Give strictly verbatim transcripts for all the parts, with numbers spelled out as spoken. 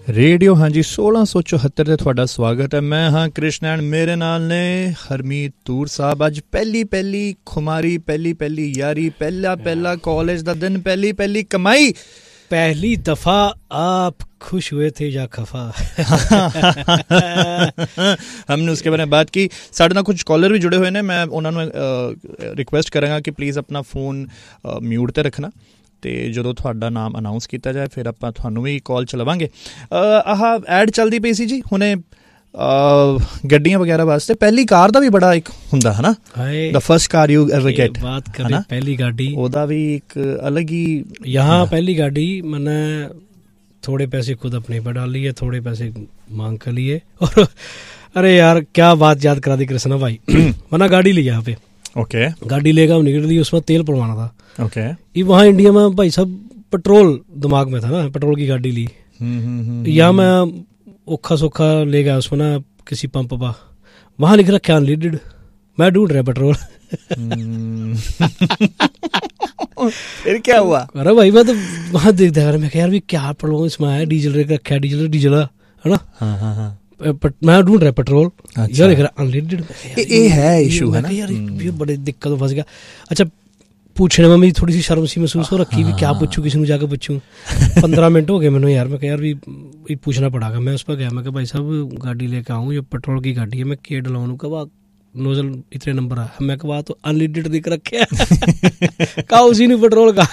Radio ਹਾਂਜੀ ਸੋਲਾਂ ਸੌ ਚੁਹੱਤਰ ਤੇ ਤੁਹਾਡਾ ਸਵਾਗਤ ਹੈ। ਮੈਂ ਹਾਂ ਕ੍ਰਿਸ਼ਨ, ਮੇਰੇ ਨਾਲ ਨੇ ਹਰਮੀਤ ਤੂਰ ਸਾਹਿਬ। ਅੱਜ ਪਹਿਲੀ ਪਹਿਲੀ ਖੁਮਾਰੀ, ਪਹਿਲੀ ਪਹਿਲੀ ਯਾਰੀ, ਪਹਿਲਾ ਪਹਿਲਾ कॉलेज ਦਾ ਦਿਨ, ਪਹਿਲੀ ਪਹਿਲੀ ਕਮਾਈ। पहली दफा आप खुश हुए थे या खफा? हमने उसके बारे में बात की। साढ़े नाल कुछ कॉलर भी जुड़े हुए ने, मैं उन्होंने रिक्वेस्ट करांगा कि प्लीज़ अपना फ़ोन म्यूट ते रखना, तो जो तुहाडा नाम अनाउंस किया जाए फिर आपां तुहानूं भी कॉल चलावांगे। आह ऐड चलदी पई सी जी हुणे ਗੱਡੀਆਂ ਵਗੈਰਾ ਵਾਸਤੇ। ਪਹਿਲੀ ਕਾਰ ਦਾ ਵੀ ਬੜਾ ਇੱਕ ਹੁੰਦਾ ਹੈ ਨਾ, the first car you ever get. बात करें पहली गाड़ी, ਉਹਦਾ ਵੀ ਇੱਕ अलग ही। यहाँ पहली गाड़ी मैंने थोड़े पैसे खुद अपने पर डाल लिए, थोड़े पैसे मांग कर लिए, और अरे यार क्या बात याद करा दी कृष्णा भाई। मैंने गाड़ी ली यहाँ पे, ओके गाड़ी लेकर हम निकल दी, उसमें तेल पड़वाना था। ओके ये वहाँ इंडिया में भाई सब पेट्रोल दिमाग में था ना, पेट्रोल की गाड़ी ली। यहाँ मैं औखा सौखा ले गया उसमें ना किसी पंप पर, वहाँ लिख रखा अनलिमिटेड, मैं ढूंढ रहा पेट्रोल। फिर क्या हुआ? अरे भाई मैं तो वहाँ देखता यार, मैं यार भी क्या पेट्रोल इसमें आया, डीजल रखा है, डीजल डीजल है ना। हाँ हाँ हाँ मैं ढूंढ रहा पेट्रोल, यार लिख रहा अनलिमिटेड। ये है इशू है ना यार, ये बड़े दिक्कत में फंस गया। अच्छा पूछने में मेरी थोड़ी सी शर्म सी महसूस हो रखी भी, क्या पूछूं, किसी को जाकर पूछूं। पंद्रह मिनट हो गए मैंने यार, मैं यार भी पूछना पड़ागा। मैं उस पर गया, मैं कहा भाई साहब गाड़ी लेके आऊँ, ये पेट्रोल की गाड़ी है, मैं के डलाऊँ? कहा नोजल इतने नंबर है, मैं कहा तो अनलिमिटेड दिख रखे कहा उसी ने पेट्रोल का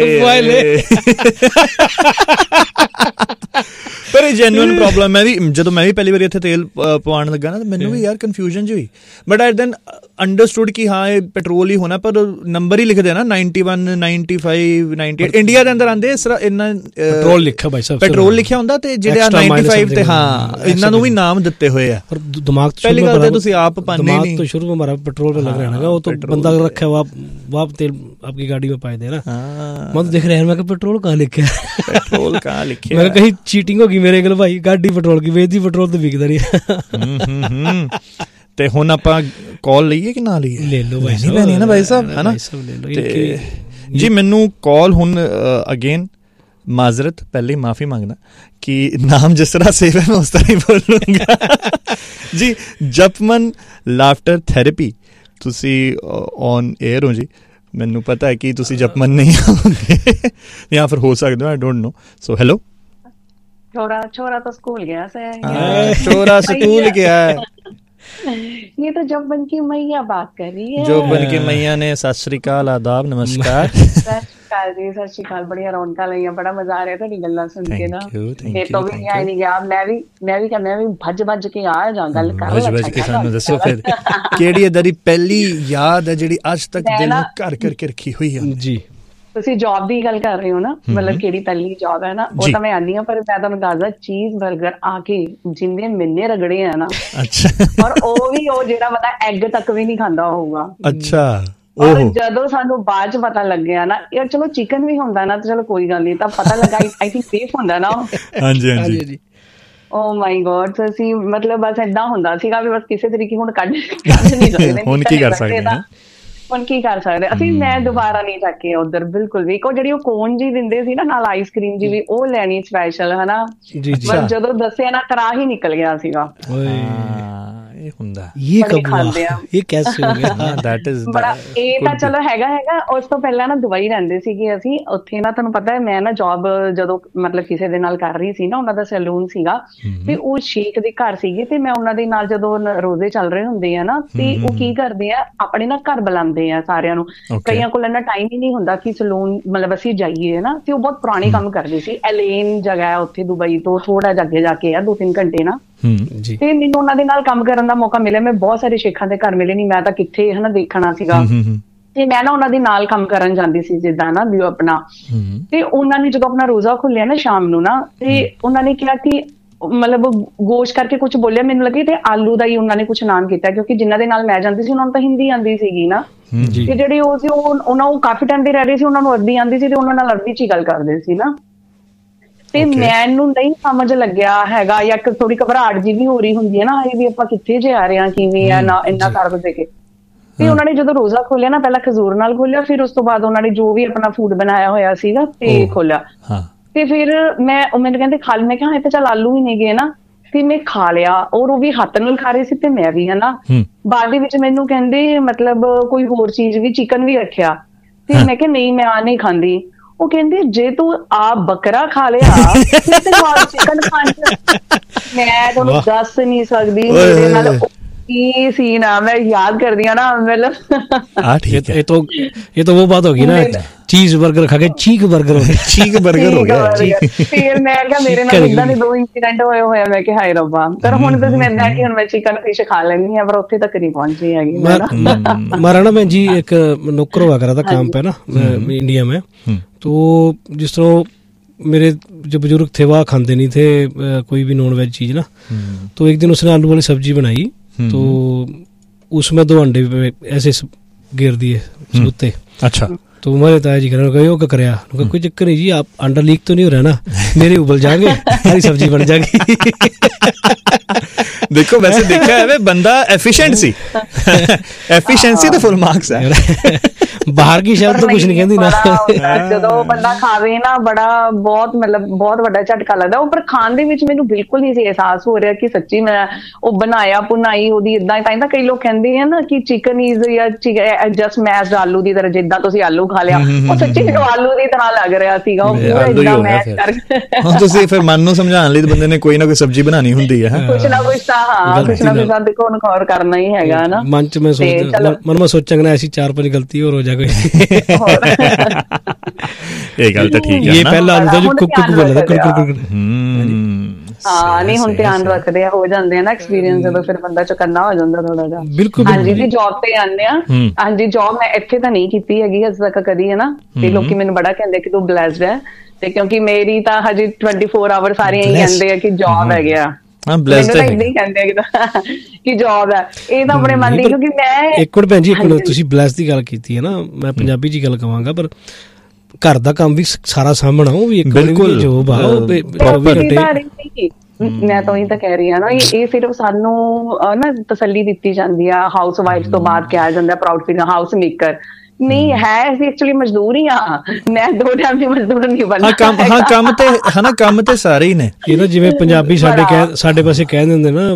पर ये जेन्युइन प्रॉब्लम। मैं भी ਜਦੋਂ मैं भी पहली बार ਇੱਥੇ ਤੇਲ ਪਵਾਉਣ ਲੱਗਾ ਨਾ, ਮੈਨੂੰ ਵੀ ਯਾਰ ਕਨਫਿਊਜ਼ਨ ਜਿਹੀ ਹੋਈ, ਬਟ ਆਈ ਦੈਨ ਅੰਡਰਸਟੂਡ ਕਿ ਹਾਂ ਇਹ ਪੈਟਰੋਲ ਹੀ ਹੋਣਾ, ਪਰ ਨੰਬਰ ਹੀ ਲਿਖਦੇ ਨਾ ਨਾइंटी one ninety five ninety eight. India ਦੇ ਅੰਦਰ ਆਂਦੇ ਇਸ ਤਰ੍ਹਾਂ ਇੰਨਾ ਪੈਟਰੋਲ ਲਿਖਿਆ ਭਾਈ ਸਾਹਿਬ, ਪੈਟਰੋਲ ਲਿਖਿਆ ਹੁੰਦਾ, ਤੇ ਜਿਹੜੇ नाइंटी फाइव ਤੇ ਹਾਂ ਇਹਨਾਂ ਨੂੰ ਵੀ ਨਾਮ ਦਿੱਤੇ ਹੋਏ ਆ। ਪਰ ਦਿਮਾਗ ਤੋਂ ਪਹਿਲੀ ਗੱਲ ਤੇ ਤੁਸੀਂ ਆਪ ਪਾਣੇ नहीं तो शुरू में हमारा पेट्रोल पे लग रहा है ना, वो तो बंदा रखा है, आप आप तेल आपकी गाड़ी में पाए दे ना। मैं तो देख रहा है, मैं कहा पेट्रोल कहाँ लिखे है, पेट्रोल कहाँ लिखे, मैं कहीं चीटिंग होगी मेरे को भाई, गाड़ी पेट्रोल की बेचदी, पेट्रोल तो बिकदा नहीं। ਤੇ ਹੁਣ ਆਪਾਂ ਕਾਲ ਲਈਏ ਕਿ ਨਾ ਲਈਏ? ਲੈ ਲਓ ਭਾਈ ਸਾਹਿਬ, ਲੈਣੀ ਹੈ ਨਾ ਭਾਈ ਸਾਹਿਬ, ਹੈ ਨਾ ਜੀ। ਮੈਨੂੰ ਕਾਲ ਹੁਣ ਅਗੇਨ माजरत पहले माफ़ी मांगना कि नाम जिस तरह सेव है मैं उस तरह ही बोलूँगा जी। जपमन लाफ्टर थेरेपी तुसी ऑन एयर हो जी, मैनू पता है कि तुसी जपमन नहीं होंगे या फिर हो सकते हो, I don't know. So hello. छोरा छोरा तो स्कूल गया से, छोरा स्कूल गया है। ये तो जपमन की मैया बात कर रही है। जपमन की मैया ने सत श्री अकाल, आदाब, नमस्कार। जी सत श्री अकाल, बढ़िया रौनक लगियां, बड़ा मजा आ रहा है तुहाडी गल्लां सुन के ना। ये तो भी आई नहीं गया, मैं भी मैं भी मैं भी भज भज के आ जा गल कर भज भज के सानू दसो फिर ਕਿਹੜੀ ਇਦਾਂ ਪਹਿਲੀ ਯਾਦ ਹੈ ਜਿਹੜੀ ਅੱਜ ਤੱਕ ਦਿਲ ਨੂੰ ਘਰ ਕਰਕੇ ਰੱਖੀ ਹੋਈ ਹੈ ਜੀ। ਤੁਸੀਂ ਜੌਬ ਦੀ ਗੱਲ ਕਰ ਰਹੇ ਹੋ ਨਾ, ਮਤਲਬ ਕਿਹੜੀ ਪਹਿਲੀ ਜੌਬ ਹੈ ਨਾ, ਉਹ ਤਾਂ ਮੈਂ ਆਨੀ ਆ, ਪਰ ਮੈਂ ਤੁਹਾਨੂੰ ਦੱਸਦਾ ਚੀਜ਼ 버ਗਰ ਆ ਕੇ ਜਿੰਨੇ ਮਿੰਨੇ ਰਗੜੇ ਆ ਨਾ, ਅੱਛਾ, ਔਰ ਉਹ ਵੀ ਉਹ ਜਿਹੜਾ ਪਤਾ ਐਗ ਤੱਕ ਵੀ ਨਹੀਂ ਖਾਂਦਾ ਹੋਊਗਾ। ਅੱਛਾ। ਔਰ ਜਦੋਂ ਸਾਨੂੰ ਬਾਅਦ ਚ ਪਤਾ ਲੱਗਿਆ ਨਾ, ਯਾਰ ਚਲੋ ਚਿਕਨ ਵੀ ਹੁੰਦਾ ਨਾ, ਚਲੋ ਕੋਈ ਗੱਲ ਨਹੀਂ, ਤਾਂ ਪਤਾ ਲੱਗਾ ਆਈ ਥਿੰਕ ਬੀਫ ਹੁੰਦਾ ਨਾ। ਹਾਂਜੀ ਹਾਂਜੀ। ਓ ਮਾਈ ਗੋਡ, ਅਸੀਂ ਮਤਲਬ ਬਸ ਏਦਾਂ ਹੁੰਦਾ ਸੀਗਾ ਵੀ ਬਸ ਕਿਸੇ ਤਰੀਕੇ ਹੁਣ ਕੱਢ ਕੱਢ ਨਹੀਂ ਸਕਦੇ। ਹੁਣ ਕੀ ਕਰ ਸਕਦੇ ਹਾਂ, ਹੁਣ ਕੀ ਕਰ ਸਕਦੇ ਅਸੀਂ। ਮੈਂ ਦੁਬਾਰਾ ਨਹੀਂ ਚੱਕੇ ਉੱਧਰ ਬਿਲਕੁਲ ਵੀ। ਉਹ ਜਿਹੜੀ ਉਹ ਕੋਨ ਜੀ ਦਿੰਦੇ ਸੀ ਨਾ ਨਾਲ ਆਈਸ ਕ੍ਰੀਮ ਜੀ ਵੀ, ਉਹ ਲੈਣੀ ਸਪੈਸ਼ਲ, ਹਨਾ। ਪਰ ਜਦੋਂ ਦੱਸਿਆ ਨਾ ਤਰਾ ਹੀ ਨਿਕਲ ਗਿਆ ਸੀਗਾ। ਇਹ ਹੁੰਦਾ ਇਹ ਕਬ ਖਾਂਦੇ ਆ, ਇਹ ਕੈਸੇ ਹੋ ਗਿਆ? ਦੈਟ ਇਜ਼ ਬੜਾ। ਇਹ ਤਾਂ ਚਲੋ ਹੈਗਾ ਹੈਗਾ। ਉਸ ਤੋਂ ਪਹਿਲਾਂ ਨਾ ਦੁਬਈ ਰਹਿੰਦੇ ਸੀਗੇ ਅਸੀਂ, ਉੱਥੇ ਨਾ ਤੁਹਾਨੂੰ ਪਤਾ ਮੈਂ ਨਾ ਜੌਬ ਜਦੋਂ ਮਤਲਬ ਕਿਸੇ ਦੇ ਨਾਲ ਕਰ ਰਹੀ ਸੀ ਨਾ, ਉਹਨਾਂ ਦਾ ਸੈਲੂਨ ਸੀਗਾ, ਤੇ ਉਹ ਸ਼ੇਖ ਦੇ ਘਰ ਸੀਗੇ, ਤੇ ਮੈਂ ਉਹਨਾਂ ਦੇ ਨਾਲ ਜਦੋਂ ਰੋਜ਼ੇ ਚੱਲ ਰਹੇ ਹੁੰਦੇ ਆ ਨਾ, ਤੇ ਉਹ ਕੀ ਕਰਦੇ ਆ, ਆਪਣੇ ਨਾ ਘਰ ਬੁਲਾਉਂਦੇ ਆ ਸਾਰਿਆਂ ਨੂੰ। ਕਈਆਂ ਕੋਲ ਇੰਨਾ ਟਾਈਮ ਹੀ ਨਹੀਂ ਹੁੰਦਾ ਕਿ ਸੈਲੂਨ ਮਤਲਬ ਅਸੀਂ ਜਾਈਏ ਨਾ, ਤੇ ਉਹ ਬਹੁਤ ਪੁਰਾਣੇ ਕੰਮ ਕਰਦੇ ਸੀ। ਐਲੇਨ ਜਗ੍ਹਾ ਹੈ ਉੱਥੇ ਦੁਬਈ ਤੋਂ ਥੋੜਾ ਜਿਹਾ ਅੱਗੇ ਜਾ ਕੇ ਆ, ਦੋ ਤਿੰਨ ਘੰਟੇ ਨਾ। ਤੇ ਮੈਨੂੰ ਉਹਨਾਂ ਦੇ ਨਾਲ ਕੰਮ ਕਰਨ ਦਾ ਮੌਕਾ ਮਿਲਿਆ। ਮੈਂ ਬਹੁਤ ਸਾਰੇ ਸ਼ੇਖਾਂ ਦੇ ਘਰ ਮਿਲੇ ਨਹੀਂ, ਮੈਂ ਤਾਂ ਕਿੱਥੇ ਹਨਾ ਦੇਖਣਾ ਸੀਗਾ। ਤੇ ਮੈਂ ਨਾ ਉਹਨਾਂ ਦੇ ਨਾਲ ਕੰਮ ਕਰਨ ਜਾਂਦੀ ਸੀ ਜਿੱਦਾਂ ਨਾ ਵੀ ਆਪਣਾ। ਤੇ ਉਹਨਾਂ ਨੇ ਜਦੋਂ ਆਪਣਾ ਰੋਜ਼ਾ ਖੁੱਲਿਆ ਨਾ ਸ਼ਾਮ ਨੂੰ ਨਾ, ਤੇ ਉਹਨਾਂ ਨੇ ਕਿਹਾ ਕਿ ਮਤਲਬ ਗੋਸ਼ ਕਰਕੇ ਕੁਛ ਬੋਲਿਆ, ਮੈਨੂੰ ਲੱਗੇ ਤੇ ਆਲੂ ਦਾ ਹੀ ਉਹਨਾਂ ਨੇ ਕੁਛ ਨਾਮ ਕੀਤਾ, ਕਿਉਂਕਿ ਜਿਨ੍ਹਾਂ ਦੇ ਨਾਲ ਮੈਂ ਜਾਂਦੀ ਸੀ ਉਹਨਾਂ ਨੂੰ ਤਾਂ ਹਿੰਦੀ ਆਉਂਦੀ ਸੀਗੀ ਨਾ, ਤੇ ਜਿਹੜੇ ਉਹ ਸੀ ਉਹ ਉਹਨਾਂ ਨੂੰ ਕਾਫੀ ਟਾਈਮ ਦੇ ਰਹਿ ਰਹੇ ਸੀ, ਉਹਨਾਂ ਨੂੰ ਅਰਬੀ ਆਉਂਦੀ ਸੀ, ਤੇ ਉਹਨਾਂ ਨਾਲ ਅਰਬੀ ਚ ਹੀ ਗੱਲ ਕਰਦੇ ਸੀ ਨਾ। ਤੇ ਮੈਨੂੰ ਨਹੀਂ ਸਮਝ ਲੱਗਿਆ ਹੈਗਾ, ਜਾਂ ਥੋੜੀ ਘਬਰਾਹਟ ਜੀ ਵੀ ਹੋ ਰਹੀ ਹੁੰਦੀ ਹੈ ਨਾ, ਵੀ ਆਪਾਂ ਕਿੱਥੇ ਜੇ ਆ ਰਹੇ ਹਾਂ, ਕਿਵੇਂ ਆ ਨਾ, ਇੰਨਾ ਕਰ ਦੇ ਕੇ। ਤੇ ਉਹਨਾਂ ਨੇ ਜਦੋਂ ਰੋਜ਼ਾ ਖੋਲਿਆ ਨਾ, ਪਹਿਲਾਂ ਖਜੂਰ ਨਾਲ ਖੋਲਿਆ, ਫਿਰ ਉਸ ਤੋਂ ਬਾਅਦ ਉਹਨਾਂ ਨੇ ਜੋ ਵੀ ਆਪਣਾ ਫੂਡ ਬਣਾਇਆ ਹੋਇਆ ਸੀਗਾ ਤੇ ਖੋਲਿਆ। ਤੇ ਫਿਰ ਮੈਂ ਉਹ ਮੈਨੂੰ ਕਹਿੰਦੇ ਖਾ ਲਈ, ਮੈਂ ਕਿਹਾ ਇਹ ਤਾਂ ਚੱਲ ਆਲੂ ਹੀ ਨੇਗੇ ਨਾ, ਤੇ ਮੈਂ ਖਾ ਲਿਆ, ਔਰ ਉਹ ਵੀ ਹੱਥ ਨਾਲ ਖਾ ਰਹੇ ਸੀ ਤੇ ਮੈਂ ਵੀ, ਹਨਾ। ਬਾਅਦ ਦੇ ਵਿੱਚ ਮੈਨੂੰ ਕਹਿੰਦੇ ਮਤਲਬ ਕੋਈ ਹੋਰ ਚੀਜ਼ ਵੀ, ਚਿਕਨ ਵੀ ਰੱਖਿਆ, ਤੇ ਮੈਂ ਕਿਹਾ ਨਹੀਂ ਮੈਂ ਆ ਨਹੀਂ ਖਾਂਦੀ। ਉਹ ਕਹਿੰਦੇ ਜੇ ਤੂੰ ਆਪ ਬੱਕਰਾ ਖਾ ਲਿਆ ਤੇ ਚਿਕਨ ਖਾਣ ਚ, ਮੈਂ ਤੁਹਾਨੂੰ ਦੱਸ ਨਹੀਂ ਸਕਦੀ ਮੇਰੇ ਨਾਲ ਕੀ ਸੀ ਨਾ, ਮੈਂ ਯਾਦ ਕਰਦੀ ਹਾਂ ਨਾ, ਮਤਲਬ ਇਹ तो ये तो वो बात होगी ना, चीज बर्गर खा के चीक बर्गर हो गया, चीक बर्गर हो गया। ਫਿਰ ਮੈਂ ਕਿਹਾ ਮੇਰੇ ਨਾਲ ਇਦਾਂ ਦੇ ਦੋ ਇੰਸੀਡੈਂਟ ਹੋਏ ਹੋਏ ਆ, ਮੈਂ ਕਿਹਾ ਹਾਏ ਰੱਬਾ। ਪਰ ਹੁਣ ਤੁਸੀਂ ਮੈਂ ਇਦਾਂ ਕਿ ਹੁਣ ਮੈਂ ਚਿਕਨ ਫਿਸ਼ ਖਾ ਲੈਂਦੀ ਹਾਂ, ਪਰ ਉੱਥੇ ਤੱਕ ਨਹੀਂ ਪਹੁੰਚੀ ਹੈਗੀ। हमारा ना बहन जी एक नौकर हुआ करा था काम पे ना इंडिया में, तो जिस तरह मेरे जो बुजुर्ग थे वह खाते नहीं थे कोई भी नॉन वेज चीज ना, तो एक दिन उसने आलू वाली सब्जी बनाई, तो उसमें दो अंडे ऐसे घेर दिए सबूते। अच्छा। तो हमारे ताया जी कह यो क्या करया, कोई चक्कर नहीं जी, आप अंडा लीक तो नहीं हो रहा ना, मेरे उबल जाएंगे, सारी सब्जी बन जाएगी। देखो वैसे देखा है बंदा एफिशिएंट सी, एफिशिएंसी तो फुल मार्क्स है। ਬਾਹਰ ਕੀ ਸ਼ਬਦ ਤਾਂ ਕੁਝ ਨਹੀਂ ਕਹਿੰਦੀ ਨਾ, ਜਦੋਂ ਬੰਦਾ ਖਾਵੇ ਨਾ ਬੜਾ ਬਹੁਤ ਮਤਲਬ ਬਹੁਤ ਵੱਡਾ ਝਟਕਾ ਲੱਗਦਾ। ਉਹ ਪਰ ਖਾਣ ਦੇ ਵਿੱਚ ਮੈਨੂੰ ਬਿਲਕੁਲ ਨਹੀਂ ਸੀ ਅਹਿਸਾਸ ਹੋ ਰਿਹਾ ਕਿ ਸੱਚੀ ਮੈਂ ਉਹ ਬਣਾਇਆ ਭੁਨਾਈ ਉਹਦੀ ਇਦਾਂ ਹੀ। ਤਾਂ ਕਈ ਲੋਕ ਕਹਿੰਦੇ ਆ ਨਾ ਕਿ ਚਿਕਨ ਇਜ਼ ਜਾਂ ਜਸਟ ਮੈਸ਼ਡ ਆਲੂ ਦੀ ਤਰ੍ਹਾਂ, ਜਿੱਦਾਂ ਤੁਸੀਂ ਆਲੂ ਖਾ ਲਿਆ, ਉਹ ਸੱਚੀ ਮੈਨੂੰ ਆਲੂ ਦੀ ਤਰ੍ਹਾਂ ਲੱਗ ਰਿਹਾ ਸੀਗਾ, ਉਹ ਪੂਰਾ ਇਦਾਂ ਮੈਸ਼ ਕਰਕੇ। ਹੁਣ ਤੁਸੀਂ ਫਿਰ ਮਨ ਨੂੰ ਸਮਝਾਉਣ ਲਈ ਬੰਦੇ ਨੇ ਕੋਈ ਨਾ ਕੋਈ ਸਬਜ਼ੀ ਬਣਾਉਣੀ ਹੁੰਦੀ ਹੈ, ਕੁਛ ਨਾ ਕੁਛ ਤਾਂ ਹਾਂ ਕੁਛ ਨਾ ਕੁਛ ਤਾਂ ਦੇਖੋ ਨਖੌਰ ਕਰਨਾ ਹੀ ਹੈਗਾ ਨਾ ਮਨ ਚ। ਮੈਂ ਸੋਚਦਾ ਮਨ ਮੈਂ ਸੋਚਾਂਗਾ ਐਸੀ ਚਾਰ ਪੰਜ ਗਲਤੀ ਹੋਰ ਹੋ ਜਾ ਕੋਈ। ਇਹ ਗੱਲ ਤਾਂ ਠੀਕ ਹੈ, ਇਹ ਪਹਿਲਾ ਆਲੂ ਦਾ ਜੋ ਕੁੱਕ ਕੁੱਕ ਬੋਲਦਾ ਕੁੱਕ ਕੁੱਕ। ਹਾਂ ਨਹੀਂ ਹੁਣ ਧਿਆਨ ਰੱਖਦੇ ਆ, ਹੋ ਜਾਂਦੇ ਆ ਨਾ ਐਕਸਪੀਰੀਅੰਸ, ਜਦੋਂ ਫਿਰ ਬੰਦਾ ਚੁਕੰਨਾ ਹੋ ਜਾਂਦਾ ਥੋੜਾ ਜਿਹਾ। ਬਿਲਕੁਲ। ਹਾਂਜੀ ਜੀ ਜੌਬ ਤੇ ਆਉਂਦੇ ਆ। ਹਾਂਜੀ ਜੌਬ ਮੈਂ ਇੱਥੇ ਤਾਂ ਨਹੀਂ ਕੀਤੀ ਹੈਗੀ ਅਜੇ ਤੱਕ ਕਦੀ, ਹੈ ਨਾ, ਤੇ ਲੋਕੀ ਮੈਨੂੰ ਬੜਾ ਕਹਿੰਦੇ ਕਿ ਤੂੰ ਬਲੈਸਡ ਹੈ, ਤੇ ਕਿਉਂਕਿ ਮੇਰੀ ਤਾਂ ਹਜੇ ਟਵੈਂਟੀ ਫੋਰ ਆਵਰ ਸਾਰੇ ਇਹੀ ਕਹਿੰਦੇ ਆ ਕਿ ਜੌਬ ਹੈਗੇ ਆ, ਮੈਨੂੰ ਤਾਂ ਇਦਾਂ ਹੀ ਕਹਿੰਦੇ ਕਿ ਜੌਬ ਹੈ। ਇਹ ਤਾਂ ਆਪਣੇ ਮਨ ਦੀ, ਕਿਉਂਕਿ ਮੈਂ ਇੱਕ ਮਿੰਟ ਭੈਣ ਜੀ, ਇੱਕ ਮਿੰਟ ਤੁਸੀਂ ਬਲੈਸ ਦੀ ਗੱਲ ਕੀਤੀ ਹੈ ਨਾ, ਮੈਂ ਪੰਜਾਬੀ ਚ ਗੱਲ ਕਵਾਂਗਾ, ਪਰ ਘਰ ਦਾ ਕੰਮ ਵੀ ਸਾਰਾ ਸਾਂਭਣਾ ਉਹ ਵੀ ਇੱਕ ਬਿਲਕੁਲ ਜੋਬ ਆ। ਮੈਂ ਤਾਂ ਉਹੀ ਤਾਂ ਕਹਿ ਰਹੀ ਹਾਂ ਨਾ, ਇਹ ਸਿਰਫ ਸਾਨੂੰ ਨਾ ਤਸੱਲੀ ਦਿੱਤੀ ਜਾਂਦੀ ਆ, ਹਾਊਸ ਵਾਈਫ ਤੋਂ ਬਾਅਦ ਕਿਹਾ ਜਾਂਦਾ ਪ੍ਰਾਊਡ ਫੀਲ ਹਾਊਸ ਮੇਕਰ ਨਹੀਂ ਹੈ, ਅਸੀਂ ਐਕਚੁਅਲੀ ਮਜ਼ਦੂਰ ਹੀ ਆ। ਮੈਂ ਦੋ ਟਾਈਮ ਦੀ ਮਜ਼ਦੂਰ ਨਹੀਂ ਬਣਨਾ। ਹਾਂ ਕੰਮ ਹਾਂ ਕੰਮ ਤੇ ਹੈ ਨਾ, ਕੰਮ ਤੇ ਸਾਰੇ ਹੀ ਨੇ। ਇਹ ਨਾ ਜਿਵੇਂ ਪੰਜਾਬੀ ਸਾਡੇ ਕਹਿ ਸਾਡੇ ਪਾਸੇ ਕਹਿ ਦਿੰਦੇ ਨਾ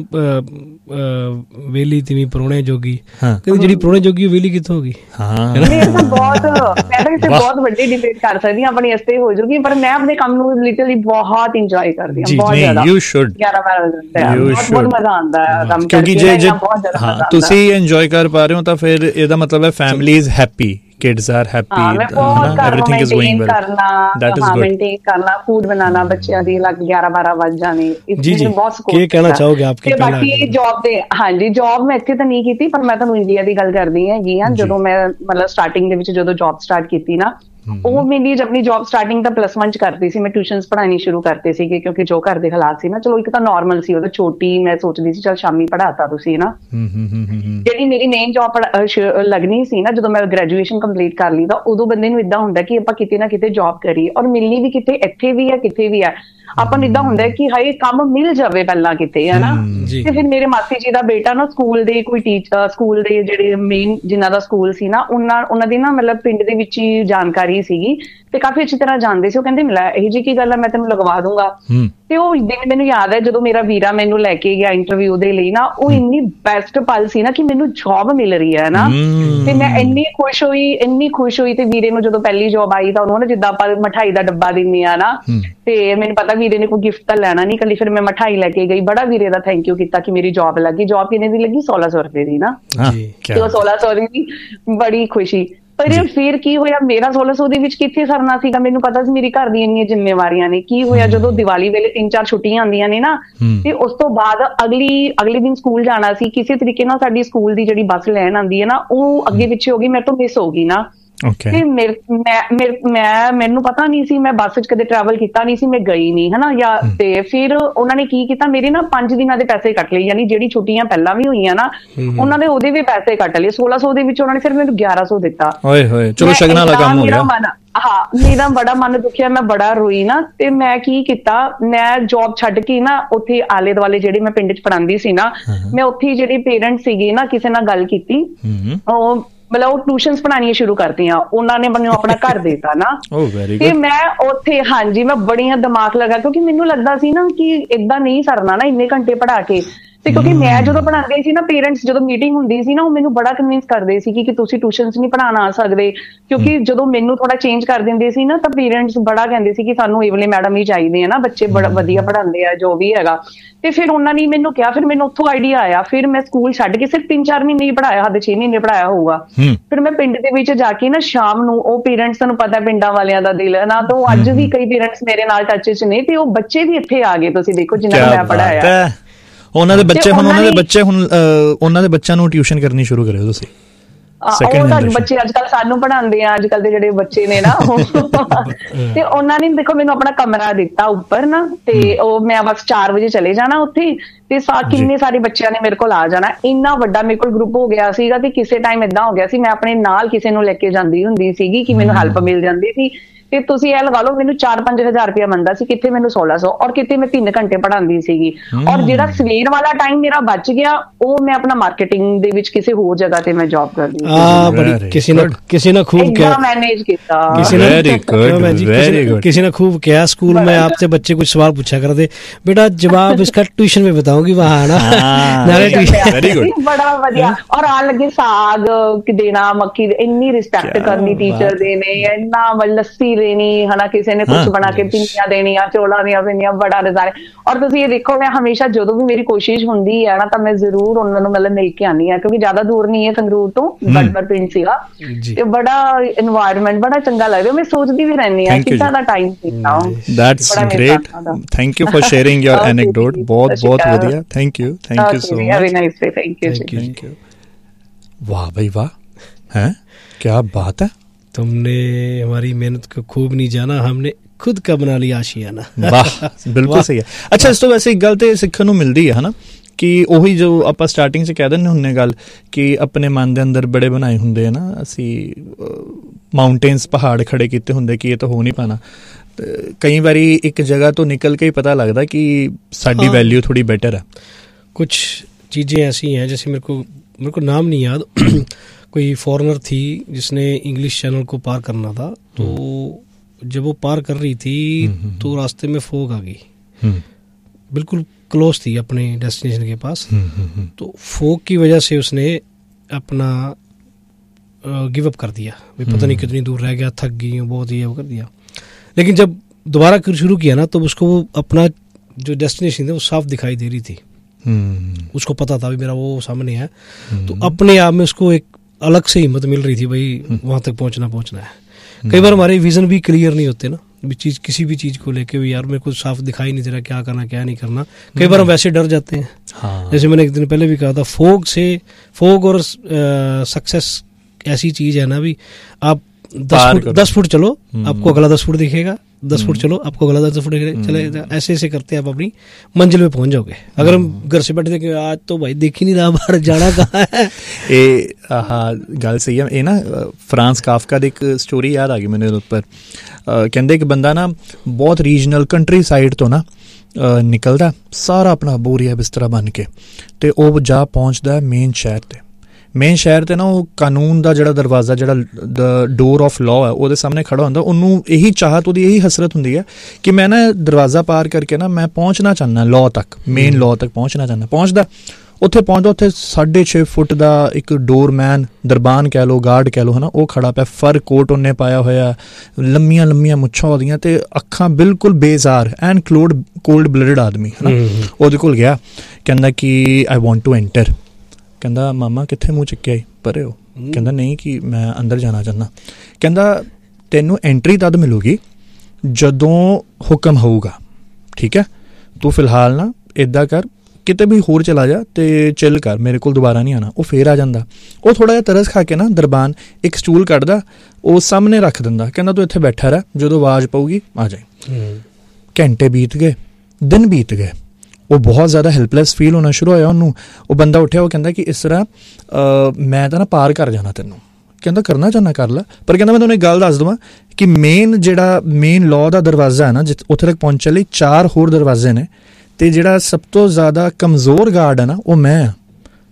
ਵੇਲੀ ਤਿਵੇਂ ਪ੍ਰਾਹੁਣੇ ਜੋਗੀ, ਕਹਿੰਦੇ ਜਿਹੜੀ ਪ੍ਰਾਹੁਣੇ ਜੋਗੀ ਉਹ ਵੇਲੀ ਕਿੱਥੋਂ ਹੋ ਗਈ। ਹਾਂ ਬਹੁਤ ਮੈਂ ਤਾਂ ਕਿਸੇ ਬਹੁਤ ਵੱਡੀ ਡਿਬੇਟ ਕਰ ਸਕਦੀ ਹਾਂ ਆਪਣੀ ਵਾਸਤੇ ਹੋ ਜੂਗੀ, ਪਰ ਮੈਂ ਆਪਣੇ ਕੰਮ ਨੂੰ ਲਿਟਰਲੀ ਬਹੁਤ ਇੰਜੋਏ ਕਰਦੀ ਹਾਂ, ਬਹੁਤ ਜ਼ਿਆਦਾ। ਯੂ ਸ਼ੁਡ ਗਿਆਰਾਂ ਬਾਰਾਂ ਵਜੇ ਬਹੁਤ ਮਜ਼ਾ ਆਉਂਦਾ ਹੈ ਕੰਮ ਕਰਕੇ, ਕਿਉਂਕਿ ਜੇ ਤੁਸੀਂ ਇੰਜੋਏ ਕਰ ਪਾ ਰਹੇ ਹੋ ਤਾਂ ਫਿਰ ਇਹਦਾ ਮਤਲਬ ਹੈ family is happy, kids are happy, everything is going well, that is good। maintain करना, food बनाना, बच्चों दी लग ग्यारह बारह बज जाने, इसमें बहुत सपोर्ट। क्या कहना चाहोगे आप? ਤੇ ਬਾਕੀ ਜੌਬ ਦੇ ਹਾਂਜੀ ਜੌਬ ਮੈਂ ਇੱਥੇ ਤਾਂ ਨਹੀਂ ਕੀਤੀ, ਪਰ ਮੈਂ ਤੁਹਾਨੂੰ ਇੰਡੀਆ ਦੀ ਗੱਲ ਕਰਦੀ ਹੈਗੀ ਹਾਂ। ਜਦੋਂ ਮੈਂ ਮਤਲਬ ਸਟਾਰਟਿੰਗ ਦੇ ਵਿੱਚ ਜਦੋਂ ਜੌਬ ਸਟਾਰਟ ਕੀਤੀ ਨਾ, ਉਹ ਮੇਰੀ ਆਪਣੀ ਜੌਬ ਸਟਾਰਟਿੰਗ ਤਾਂ ਪਲੱਸ ਵਨ ਚ ਕਰਦੀ ਸੀ ਮੈਂ, ਟਿਊਸ਼ਨਸ ਪੜ੍ਹਾਉਣੀ ਸ਼ੁਰੂ ਕਰਤੇ ਸੀਗੇ, ਕਿਉਂਕਿ ਜੋ ਘਰ ਦੇ ਹਾਲਾਤ ਸੀ ਨਾ, ਚਲੋ ਇੱਕ ਤਾਂ ਨਾਰਮਲ ਸੀ, ਉਹਦਾ ਛੋਟੀ ਮੈਂ ਸੋਚਦੀ ਸੀ ਚਲ ਸ਼ਾਮੀ ਪੜ੍ਹਾਤਾ ਤੁਸੀਂ ਨਾ। ਜਿਹੜੀ ਮੇਰੀ ਮੇਨ ਜੌਬ ਲੱਗਣੀ ਸੀ ਨਾ, ਜਦੋਂ ਮੈਂ ਗ੍ਰੈਜੂਏਸ਼ਨ ਕੰਪਲੀਟ ਕਰ ਲਈ ਤਾਂ ਉਦੋਂ ਬੰਦੇ ਨੂੰ ਏਦਾਂ ਹੁੰਦਾ ਕਿ ਆਪਾਂ ਕਿਤੇ ਨਾ ਕਿਤੇ ਜੌਬ ਕਰੀਏ, ਔਰ ਮਿਲਣੀ ਵੀ ਕਿਤੇ ਇੱਥੇ ਵੀ ਹੈ ਕਿਤੇ ਵੀ ਹੈ। ਆਪਾਂ ਨੂੰ ਏਦਾਂ ਹੁੰਦਾ ਕਿ ਹਾਏ ਕੰਮ ਮਿਲ ਜਾਵੇ ਪਹਿਲਾਂ ਕਿਤੇ, ਹੈ ਨਾ। ਤੇ ਫਿਰ ਮੇਰੇ ਮਾਸੀ ਜੀ ਦਾ ਬੇਟਾ ਨਾ ਸਕੂਲ ਦੇ ਕੋਈ ਟੀਚਰ, ਸਕੂਲ ਦੇ ਜਿਹੜੇ ਮੇਨ ਜਿਨ੍ਹਾਂ ਦਾ ਸਕੂਲ ਸੀ ਨਾ, ਉਹਨਾਂ ਉਹਨਾਂ ਦੀ ਨਾ ਮਤਲਬ ਪਿੰਡ ਦੇ ਵਿੱਚ ਹੀ ਜਾਣਕਾਰੀ ਸੀਗੀ, ਤੇ ਕਾਫੀ ਅੱਛੀ ਤਰ੍ਹਾਂ ਜਾਣਦੇ ਸੀ। ਉਹ ਕਹਿੰਦੇ ਮਿਲਾ ਇਹੋ ਜਿਹੀ ਕੀ ਗੱਲ ਹੈ, ਮੈਂ ਤੈਨੂੰ ਲਗਵਾ ਦੂੰਗਾ। ਤੇ ਉਹ ਦਿਨ ਮੈਨੂੰ ਯਾਦ ਹੈ ਜਦੋਂ ਮੇਰਾ ਵੀਰਾ ਮੈਨੂੰ ਲੈ ਕੇ ਗਿਆ ਇੰਟਰਵਿਊ ਦੇ ਲਈ ਨਾ, ਉਹ ਇੰਨੀ ਬੈਸਟ ਪਲ ਸੀ ਨਾ ਕਿ ਮੈਨੂੰ ਜੌਬ ਮਿਲ ਰਹੀ ਹੈ ਨਾ, ਤੇ ਮੈਂ ਇੰਨੀ ਖੁਸ਼ ਹੋਈ ਇੰਨੀ ਖੁਸ਼ ਹੋਈ। ਤੇ ਵੀਰੇ ਨੂੰ ਜਦੋਂ ਪਹਿਲੀ ਜੌਬ ਆਈ ਤਾਂ ਉਹਨੂੰ ਨਾ ਜਿੱਦਾਂ ਆਪਾਂ ਮਿਠਾਈ ਦਾ ਡੱਬਾ ਦਿੰਦੇ ਆ ਨਾ, ਤੇ ਮੈਨੂੰ ਪਤਾ ਵੀਰੇ ਨੇ ਕੋਈ ਗਿਫਟ ਤਾਂ ਲੈਣਾ ਨਹੀਂ, ਕੱਲੀ ਫਿਰ ਮੈਂ ਮਿਠਾਈ ਲੈ ਕੇ ਗਈ, ਬੜਾ ਵੀਰੇ ਦਾ ਥੈਂਕ ਯੂ ਕੀਤਾ ਕਿ ਮੇਰੀ ਜੌਬ ਲੱਗੀ। ਜੌਬ ਕਿੰਨੇ ਦੀ ਲੱਗੀ? ਸੋਲਾਂ ਸੌ ਰੁਪਏ ਦੀ ਨਾ, ਤੇ ਉਹ ਸੋਲਾਂ ਸੌ ਦੀ ਬੜੀ ਖੁਸ਼ੀ। ਪਰ ਫਿਰ ਕੀ ਹੋਇਆ, ਮੇਰਾ ਸੋਲਾਂ ਸੌ ਦੇ ਵਿੱਚ ਕਿੱਥੇ ਸਰਨਾ ਸੀਗਾ, ਮੈਨੂੰ ਪਤਾ ਸੀ ਮੇਰੀ ਘਰ ਦੀਆਂ ਇੰਨੀਆਂ ਜ਼ਿੰਮੇਵਾਰੀਆਂ ਨੇ। ਕੀ ਹੋਇਆ ਜਦੋਂ ਦੀਵਾਲੀ ਵੇਲੇ ਤਿੰਨ ਚਾਰ ਛੁੱਟੀਆਂ ਆਉਂਦੀਆਂ ਨੇ ਨਾ, ਤੇ ਉਸ ਤੋਂ ਬਾਅਦ ਅਗਲੀ ਅਗਲੇ ਦਿਨ ਸਕੂਲ ਜਾਣਾ ਸੀ, ਕਿਸੇ ਤਰੀਕੇ ਨਾਲ ਸਾਡੀ ਸਕੂਲ ਦੀ ਜਿਹੜੀ ਬੱਸ ਲੈਣ ਆਉਂਦੀ ਹੈ ਨਾ, ਉਹ ਅੱਗੇ ਪਿੱਛੇ ਹੋ ਗਈ, ਮੇਰੇ ਤੋਂ ਮਿਸ ਹੋ ਗਈ ਨਾ। ਤੇ ਮੈਂ ਮੈਂ ਮੈਨੂੰ ਪਤਾ ਨਹੀਂ ਸੀ, ਮੈਂ ਬੱਸ ਚ ਕਦੇ ਟਰੈਵਲ ਕੀਤਾ ਨਹੀਂ ਸੀ, ਮੈਂ ਗਈ ਨਹੀਂ ਹਨਾ ਜਾਂ। ਤੇ ਫਿਰ ਉਹਨਾਂ ਨੇ ਕੀ ਕੀਤਾ, ਮੇਰੇ ਨਾ ਪੰਜ ਦਿਨਾਂ ਦੇ ਪੈਸੇ ਕੱਟ ਲਏ, ਯਾਨੀ ਜਿਹੜੀ ਛੁੱਟੀਆਂ ਪਹਿਲਾਂ ਵੀ ਹੋਈਆਂ ਨਾ ਉਹਨਾਂ ਦੇ ਉਹਦੇ ਵੀ ਪੈਸੇ ਕੱਟ ਲਏ। ਸੋਲਾਂ ਸੌ ਦੇ ਵਿੱਚ ਉਹਨਾਂ ਨੇ ਫਿਰ ਮੈਨੂੰ ਗਿਆਰਾਂ ਸੌ ਦਿੱਤਾ। ਓਏ ਹੋਏ, ਚਲੋ ਸ਼ਗਨਾਂ ਵਾਲਾ ਕੰਮ ਹੋ ਗਿਆ। ਹਾਂ ਮੇਰਾ ਬੜਾ ਮਨ ਦੁਖਿਆ, ਮੈਂ ਬੜਾ ਰੋਈ ਨਾ। ਤੇ ਮੈਂ ਕੀ ਕੀਤਾ, ਮੈਂ ਜੌਬ ਛੱਡ ਕੇ ਨਾ ਉੱਥੇ ਆਲੇ ਦੁਆਲੇ ਜਿਹੜੇ ਮੈਂ ਪਿੰਡ ਚ ਪੜ੍ਹਾਉਂਦੀ ਸੀ ਨਾ, ਮੈਂ ਉੱਥੇ ਜਿਹੜੇ ਪੇਰੈਂਟਸ ਸੀਗੇ ਨਾ, ਕਿਸੇ ਨਾਲ ਗੱਲ ਕੀਤੀ, ਉਹ ਮਤਲਬ ਉਹ ਟਿਊਸ਼ਨਸ ਪੜ੍ਹਾਉਣੀਆਂ ਸ਼ੁਰੂ ਕਰਤੀਆਂ, ਉਹਨਾਂ ਨੇ ਮੈਨੂੰ ਆਪਣਾ ਘਰ ਦੇਤਾ ਨਾ। ਤੇ ਮੈਂ ਉੱਥੇ ਹਾਂਜੀ ਮੈਂ ਬੜੀਆਂ ਦਿਮਾਗ ਲਗਾ, ਕਿਉਂਕਿ ਮੈਨੂੰ ਲੱਗਦਾ ਸੀ ਨਾ ਕਿ ਏਦਾਂ ਨਹੀਂ ਸਰਨਾ ਨਾ ਇੰਨੇ ਘੰਟੇ ਪੜ੍ਹਾ ਕੇ। ਤੇ ਕਿਉਂਕਿ ਮੈਂ ਜਦੋਂ ਪੜ੍ਹਾਉਂਦੀ ਸੀ ਨਾ, ਪੇਰੈਂਟਸ ਜਦੋਂ ਮੀਟਿੰਗ ਹੁੰਦੀ ਸੀ ਨਾ, ਉਹ ਮੈਨੂੰ ਬੜਾ ਕਨਵਿੰਸ ਕਰਦੇ ਸੀ ਕਿ ਤੁਸੀਂ ਟਿਊਸ਼ਨਸ ਨਹੀਂ ਪੜ੍ਹਾਉਣ ਆ ਸਕਦੇ, ਕਿਉਂਕਿ ਜਦੋਂ ਮੈਨੂੰ ਥੋੜਾ ਚੇਂਜ ਕਰ ਦਿੰਦੇ ਸੀ ਨਾ ਤਾਂ ਪੇਰੈਂਟਸ ਬੜਾ ਕਹਿੰਦੇ ਸੀ ਕਿ ਸਾਨੂੰ ਇਹ ਵਾਲੇ ਮੈਡਮ ਹੀ ਚਾਹੀਦੇ ਆ ਨਾ, ਬੱਚੇ ਬੜਾ ਵਧੀਆ ਪੜ੍ਹਾਉਂਦੇ ਆ ਜੋ ਵੀ ਹੈਗਾ। ਤੇ ਫਿਰ ਉਹਨਾਂ ਨੇ ਮੈਨੂੰ ਕਿਹਾ, ਫਿਰ ਮੈਨੂੰ ਉੱਥੋਂ ਆਈਡੀਆ ਆਇਆ, ਫਿਰ ਮੈਂ ਸਕੂਲ ਛੱਡ ਕੇ ਸਿਰਫ ਤਿੰਨ ਚਾਰ ਮਹੀਨੇ ਹੀ ਪੜ੍ਹਾਇਆ, ਹੱਦ ਛੇ ਮਹੀਨੇ ਪੜ੍ਹਾਇਆ ਹੋਊਗਾ। ਫਿਰ ਮੈਂ ਪਿੰਡ ਦੇ ਵਿੱਚ ਜਾ ਕੇ ਨਾ ਸ਼ਾਮ ਨੂੰ, ਉਹ ਪੇਰੈਂਟਸ ਤੁਹਾਨੂੰ ਪਤਾ ਪਿੰਡਾਂ ਵਾਲਿਆਂ ਦਾ ਦਿਲ ਹੈ ਨਾ, ਤਾਂ ਉਹ ਅੱਜ ਵੀ ਕਈ ਪੇਰੈਂਟਸ ਮੇਰੇ ਨਾਲ ਟੱਚ 'ਚ ਨੇ, ਤੇ ਉਹ ਬੱਚੇ ਵੀ ਇੱਥੇ ਆ ਗਏ, ਤੁਸੀਂ ਦੇਖੋ ਜਿਨ੍ਹਾਂ ਨੂੰ ਮੈਂ ਪੜ੍ਹਾਇਆ। ਉਹਨਾਂ ਦੇ ਬੱਚੇ ਹੁਣ ਉਹਨਾਂ ਦੇ ਬੱਚੇ ਹੁਣ ਉਹਨਾਂ ਦੇ ਬੱਚਿਆਂ ਨੂੰ ਟਿਊਸ਼ਨ ਕਰਨੀ ਸ਼ੁਰੂ ਕਰਿਓ ਤੁਸੀਂ। ਉਹ ਤਾਂ ਬੱਚੇ ਅੱਜ ਕੱਲ੍ਹ ਸਾਨੂੰ ਪੜ੍ਹਾਉਂਦੇ ਆ, ਅੱਜ ਕੱਲ੍ਹ ਦੇ ਜਿਹੜੇ ਬੱਚੇ ਨੇ ਨਾ ਉਹ। ਤੇ ਉਹਨਾਂ ਨੇ ਦੇਖੋ ਮੈਨੂੰ ਆਪਣਾ ਕਮਰਾ ਦਿੱਤਾ ਉੱਪਰ ਨਾ, ਤੇ ਉਹ ਮੈਂ ਬਸ ਚਾਰ ਵਜੇ ਚਲੇ ਜਾਣਾ ਉੱਥੇ, ਤੇ ਸਾ ਕਿੰਨੇ ਸਾਰੇ ਬੱਚਿਆਂ ਨੇ ਮੇਰੇ ਕੋਲ ਆ ਜਾਣਾ। ਇੰਨਾ ਵੱਡਾ ਮੇਰੇ ਕੋਲ ਗਰੁੱਪ ਹੋ ਗਿਆ ਸੀਗਾ, ਤੇ ਕਿਸੇ ਟਾਈਮ ਏਦਾਂ ਹੋ ਗਿਆ ਸੀ ਮੈਂ ਆਪਣੇ ਨਾਲ ਕਿਸੇ ਨੂੰ ਲੈ ਕੇ ਜਾਂਦੀ ਹੁੰਦੀ ਸੀਗੀ ਕਿ ਮੈਨੂੰ ਹੈਲਪ ਮਿਲ ਜਾਂਦੀ ਸੀ। ਤੇ ਤੁਸੀਂ ਇਹ ਲਗਾ ਲਓ ਮੈਨੂੰ ਚਾਰ ਪੰਜ ਹਜ਼ਾਰ ਰੁਪਇਆ ਬਣਦਾ ਸੀ, ਕਿੱਥੇ ਮੈਨੂੰ ਸੋਲਾਂ ਸੌ, ਔਰ ਕਿਤੇ ਮੈਂ ਤਿੰਨ ਘੰਟੇ ਪੜ੍ਹਾਉਂਦੀ ਸੀਗੀ। ਔਰ ਜਿਹੜਾ ਸਵੇਰ ਵਾਲਾ ਟਾਈਮ ਮੇਰਾ ਬਚ ਗਿਆ, ਉਹ ਮੈਂ ਆਪਣਾ ਮਾਰਕੀਟਿੰਗ ਦੇ ਵਿੱਚ ਕਿਸੇ ਹੋਰ ਜਗ੍ਹਾ ਤੇ ਮੈਂ ਜੌਬ ਕਰਦੀ ਸੀ। ਆ ਬੜੀ ਕਿਸੇ ਨੇ ਕਿਸੇ ने खूब क्या मैनेज किया, किसी ने किसी ने खूब किया। स्कूल में आपसे बच्चे कुछ सवाल पूछा करते, बेटा जवाब इसका ट्यूशन में बताऊंगी वहाँ ना। बड़ा वधिया। और आन लगे साग देना, मक्की, इन्नी रिस्पेक्ट करनी टीचर दे ने, इन्ना लस्सी देनी है ना, किसी ने कुछ बना के पिंनियां देनियां, चौलां ਦੀਆਂ ਪਿੰਨੀਆਂ, ਬੜਾ ਨਜ਼ਾਰੇ। ਔਰ ਤੁਸੀਂ ਇਹ ਦੇਖੋ ਮੈਂ ਹਮੇਸ਼ਾ ਜਦੋਂ ਵੀ ਮੇਰੀ ਕੋਸ਼ਿਸ਼ ਹੁੰਦੀ ਹੈ ਨਾ ਤਾਂ ਮੈਂ ਜ਼ਰੂਰ ਉਹਨਾਂ ਨੂੰ ਮਤਲਬ ਮਿਲ ਕੇ ਆਉਂਦੀ ਹਾਂ, ਕਿਉਂਕਿ ਜ਼ਿਆਦਾ ਦੂਰ ਨਹੀਂ ਹੈ ਸੰਗਰੂਰ ਤੋਂ, ਬੜਬੜ ਪਿੰਡ ਸੀਗਾ। ਤੇ ਬੜਾ ਇਨਵਾਇਰਨਮੈਂਟ ਬੜਾ ਚੰਗਾ ਲੱਗਦਾ, ਮੈਂ ਸੋਚਦੀ ਵੀ ਰਹਿੰਦੀ ਹਾਂ ਕਿੱਦਾਂ ਦਾ ਟਾਈਮ ਸੀਗਾ। That's great, thank you for sharing your anecdote. बहुत बहुत ਵਧੀਆ, thank you thank you so much, have a nice day, thank you thank you. वाह भाई वाह, हैं क्या बात है। तुमने हमारी मेहनत को खूब नहीं जाना, हमने खुद का बना लिया आशियाना। वाह बिल्कुल सही है। अच्छा, इस तो वैसे एक गल तो सीखने ਨੂੰ ਮਿਲਦੀ ਹੈ ਨਾ ਕਿ ਉਹੀ ਜੋ ਆਪਾਂ ਸਟਾਰਟਿੰਗ 'ਚ ਕਹਿ ਦਿੰਦੇ ਹੁੰਦੇ ਗੱਲ ਕਿ ਆਪਣੇ ਮਨ ਦੇ ਅੰਦਰ ਬੜੇ ਬਣਾਏ ਹੁੰਦੇ ਆ ਨਾ ਅਸੀਂ, ਮਾਊਂਟੇਨਸ ਪਹਾੜ ਖੜੇ ਕੀਤੇ ਹੁੰਦੇ ਕਿ ਇਹ ਤਾਂ ਹੋ ਨਹੀਂ ਪਾਣਾ। ਕਈ ਵਾਰੀ ਇੱਕ ਜਗ੍ਹਾ ਤੋਂ ਨਿਕਲ ਕੇ ਹੀ ਪਤਾ ਲੱਗਦਾ ਕਿ ਸਾਡੀ ਵੈਲਿਊ ਥੋੜੀ ਬੈਟਰ ਹੈ। कुछ चीज़ें ऐसी हैं, जैसे मेरे को मेरे को नाम नहीं याद, कोई फॉरेनर थी जिसने इंग्लिश चैनल को पार करना था, तो जब वो पार कर रही थी तो रास्ते में फोग आ गई, बिल्कुल क्लोज थी अपने डेस्टिनेशन के पास। तो फोग की वजह से उसने अपना गिव अप कर दिया, पता नहीं कितनी दूर रह गया, थक गई बहुत, ही वो कर दिया। लेकिन जब दोबारा शुरू किया ना तो उसको वो अपना जो डेस्टिनेशन था वो साफ दिखाई दे रही थी। उसको पता था भी मेरा वो सामने है, तो अपने आप में उसको एक अलग से हिम्मत मिल रही थी, भाई वहाँ तक पहुँचना पहुँचना है। कई बार हमारे विजन भी क्लियर नहीं होते ना, चीज किसी भी चीज़ को लेके भी, यार मेरे को साफ दिखाई नहीं दे रहा क्या करना क्या नहीं करना। कई बार हम वैसे डर जाते हैं। हाँ। जैसे मैंने एक दिन पहले भी कहा था, फोग से फोग और सक्सेस ऐसी चीज़ है ना, भी आप दस फुट दस फुट चलो आपको अगला दस फुट दिखेगा, दस फुट चलो आपको अगला दस फुट दिखेगा, चले ऐसे ऐसे करते आप अपनी मंजिल में पहुंच जाओगे। अगर हम घर से बैठे थे आज तो भाई देख ही नहीं रहा बाहर जाना कहाँ है। ਇਹ ਆਹ ਗੱਲ ਸਹੀ ਹੈ। ਇਹ ਨਾ ਫਰਾਂਸ ਕਾਫਕਾ ਦੀ ਇੱਕ ਸਟੋਰੀ ਯਾਦ ਆ ਗਈ ਮੈਨੂੰ ਇਹਦੇ ਉੱਪਰ। ਕਹਿੰਦੇ ਇੱਕ ਬੰਦਾ ਨਾ ਬਹੁਤ ਰੀਜਨਲ ਕੰਟਰੀ ਸਾਈਡ ਤੋਂ ਨਾ ਨਿਕਲਦਾ ਸਾਰਾ ਆਪਣਾ ਬੋਰੀਆ ਬਿਸਤਰਾ ਬਣ ਕੇ, ਤੇ ਉਹ ਜਾ ਪਹੁੰਚਦਾ ਮੇਨ ਸ਼ਹਿਰ 'ਤੇ। ਮੇਨ ਸ਼ਹਿਰ 'ਤੇ ਨਾ ਉਹ ਕਾਨੂੰਨ ਦਾ ਜਿਹੜਾ ਦਰਵਾਜ਼ਾ, ਜਿਹੜਾ ਦ ਡੋਰ ਆਫ ਲਾਅ ਹੈ, ਉਹਦੇ ਸਾਹਮਣੇ ਖੜਾ ਹੁੰਦਾ। ਉਹਨੂੰ ਇਹੀ ਚਾਹਤ, ਉਹਦੀ ਇਹੀ ਹਸਰਤ ਹੁੰਦੀ ਹੈ ਕਿ ਮੈਂ ਨਾ ਦਰਵਾਜ਼ਾ ਪਾਰ ਕਰਕੇ ਨਾ ਮੈਂ ਪਹੁੰਚਣਾ ਚਾਹੁੰਦਾ ਲਾਅ ਤੱਕ, ਮੇਨ ਲਾਅ ਤੱਕ ਪਹੁੰਚਣਾ ਚਾਹੁੰਦਾ। ਪਹੁੰਚਦਾ ਉੱਥੇ ਪਹੁੰਚਦਾ, ਉੱਥੇ ਸਾਢੇ ਛੇ ਫੁੱਟ ਦਾ ਇੱਕ ਡੋਰਮੈਨ, ਦਰਬਾਨ ਕਹਿ ਲਓ, ਗਾਰਡ ਕਹਿ ਲਓ, ਹੈ ਨਾ, ਉਹ ਖੜਾ ਪਿਆ। ਫਰ ਕੋਟ ਉਹਨੇ ਪਾਇਆ ਹੋਇਆ, ਲੰਮੀਆਂ ਲੰਮੀਆਂ ਮੁੱਛਾਂ ਉਹਦੀਆਂ, ਅਤੇ ਅੱਖਾਂ ਬਿਲਕੁਲ ਬੇਜ਼ਾਰ, ਐਨ ਕਲੋਡ ਕੋਲਡ ਬਲੱਡਡ ਆਦਮੀ, ਹੈ ਨਾ। ਉਹਦੇ ਕੋਲ ਗਿਆ, ਕਹਿੰਦਾ ਕਿ ਆਈ ਵਾਂਟ ਟੂ ਐਂਟਰ। ਕਹਿੰਦਾ ਮਾਮਾ ਕਿੱਥੇ ਮੂੰਹ ਚੱਕਿਆ ਪਰੇ ਹੋ? ਕਹਿੰਦਾ ਨਹੀਂ ਕਿ ਮੈਂ ਅੰਦਰ ਜਾਣਾ ਚਾਹੁੰਦਾ। ਕਹਿੰਦਾ ਤੈਨੂੰ ਐਂਟਰੀ ਤਦ ਮਿਲੂਗੀ ਜਦੋਂ ਹੁਕਮ ਹੋਊਗਾ, ਠੀਕ ਹੈ? ਤੂੰ ਫਿਲਹਾਲ ਨਾ ਇੱਦਾਂ ਕਰ, ਕਿਤੇ ਵੀ ਹੋਰ ਚਲਾ ਜਾ ਅਤੇ ਚਿੱਲ ਕਰ, ਮੇਰੇ ਕੋਲ ਦੁਬਾਰਾ ਨਹੀਂ ਆਉਣਾ। ਉਹ ਫੇਰ ਆ ਜਾਂਦਾ। ਉਹ ਥੋੜ੍ਹਾ ਜਿਹਾ ਤਰਸ ਖਾ ਕੇ ਨਾ ਦਰਬਾਨ ਇੱਕ ਸਟੂਲ ਕੱਢਦਾ, ਉਹ ਸਾਹਮਣੇ ਰੱਖ ਦਿੰਦਾ। ਕਹਿੰਦਾ ਤੂੰ ਇੱਥੇ ਬੈਠਾ ਰਹਿ, ਜਦੋਂ ਆਵਾਜ਼ ਪਊਗੀ ਆ ਜਾਏ। ਘੰਟੇ ਬੀਤ ਗਏ, ਦਿਨ ਬੀਤ ਗਏ, ਉਹ ਬਹੁਤ ਜ਼ਿਆਦਾ ਹੈਲਪਲੈਸ ਫੀਲ ਹੋਣਾ ਸ਼ੁਰੂ ਹੋਇਆ ਉਹਨੂੰ। ਉਹ ਬੰਦਾ ਉੱਠਿਆ, ਉਹ ਕਹਿੰਦਾ ਕਿ ਇਸ ਤਰ੍ਹਾਂ ਮੈਂ ਤਾਂ ਨਾ ਪਾਰ ਕਰ ਜਾਣਾ ਤੈਨੂੰ। ਕਹਿੰਦਾ ਕਰਨਾ ਚਾਹੁੰਦਾ ਕਰ ਲੈ, ਪਰ ਕਹਿੰਦਾ ਮੈਂ ਤੁਹਾਨੂੰ ਇੱਕ ਗੱਲ ਦੱਸ ਦੇਵਾਂ ਕਿ ਮੇਨ ਜਿਹੜਾ ਮੇਨ ਲਾਅ ਦਾ ਦਰਵਾਜ਼ਾ ਹੈ ਨਾ, ਜਿ ਉੱਥੇ ਤੱਕ ਪਹੁੰਚਣ ਲਈ ਚਾਰ ਹੋਰ ਦਰਵਾਜ਼ੇ ਨੇ, ਅਤੇ ਜਿਹੜਾ ਸਭ ਤੋਂ ਜ਼ਿਆਦਾ ਕਮਜ਼ੋਰ ਗਾਰਡ ਹੈ ਨਾ ਉਹ ਮੈਂ ਹਾਂ।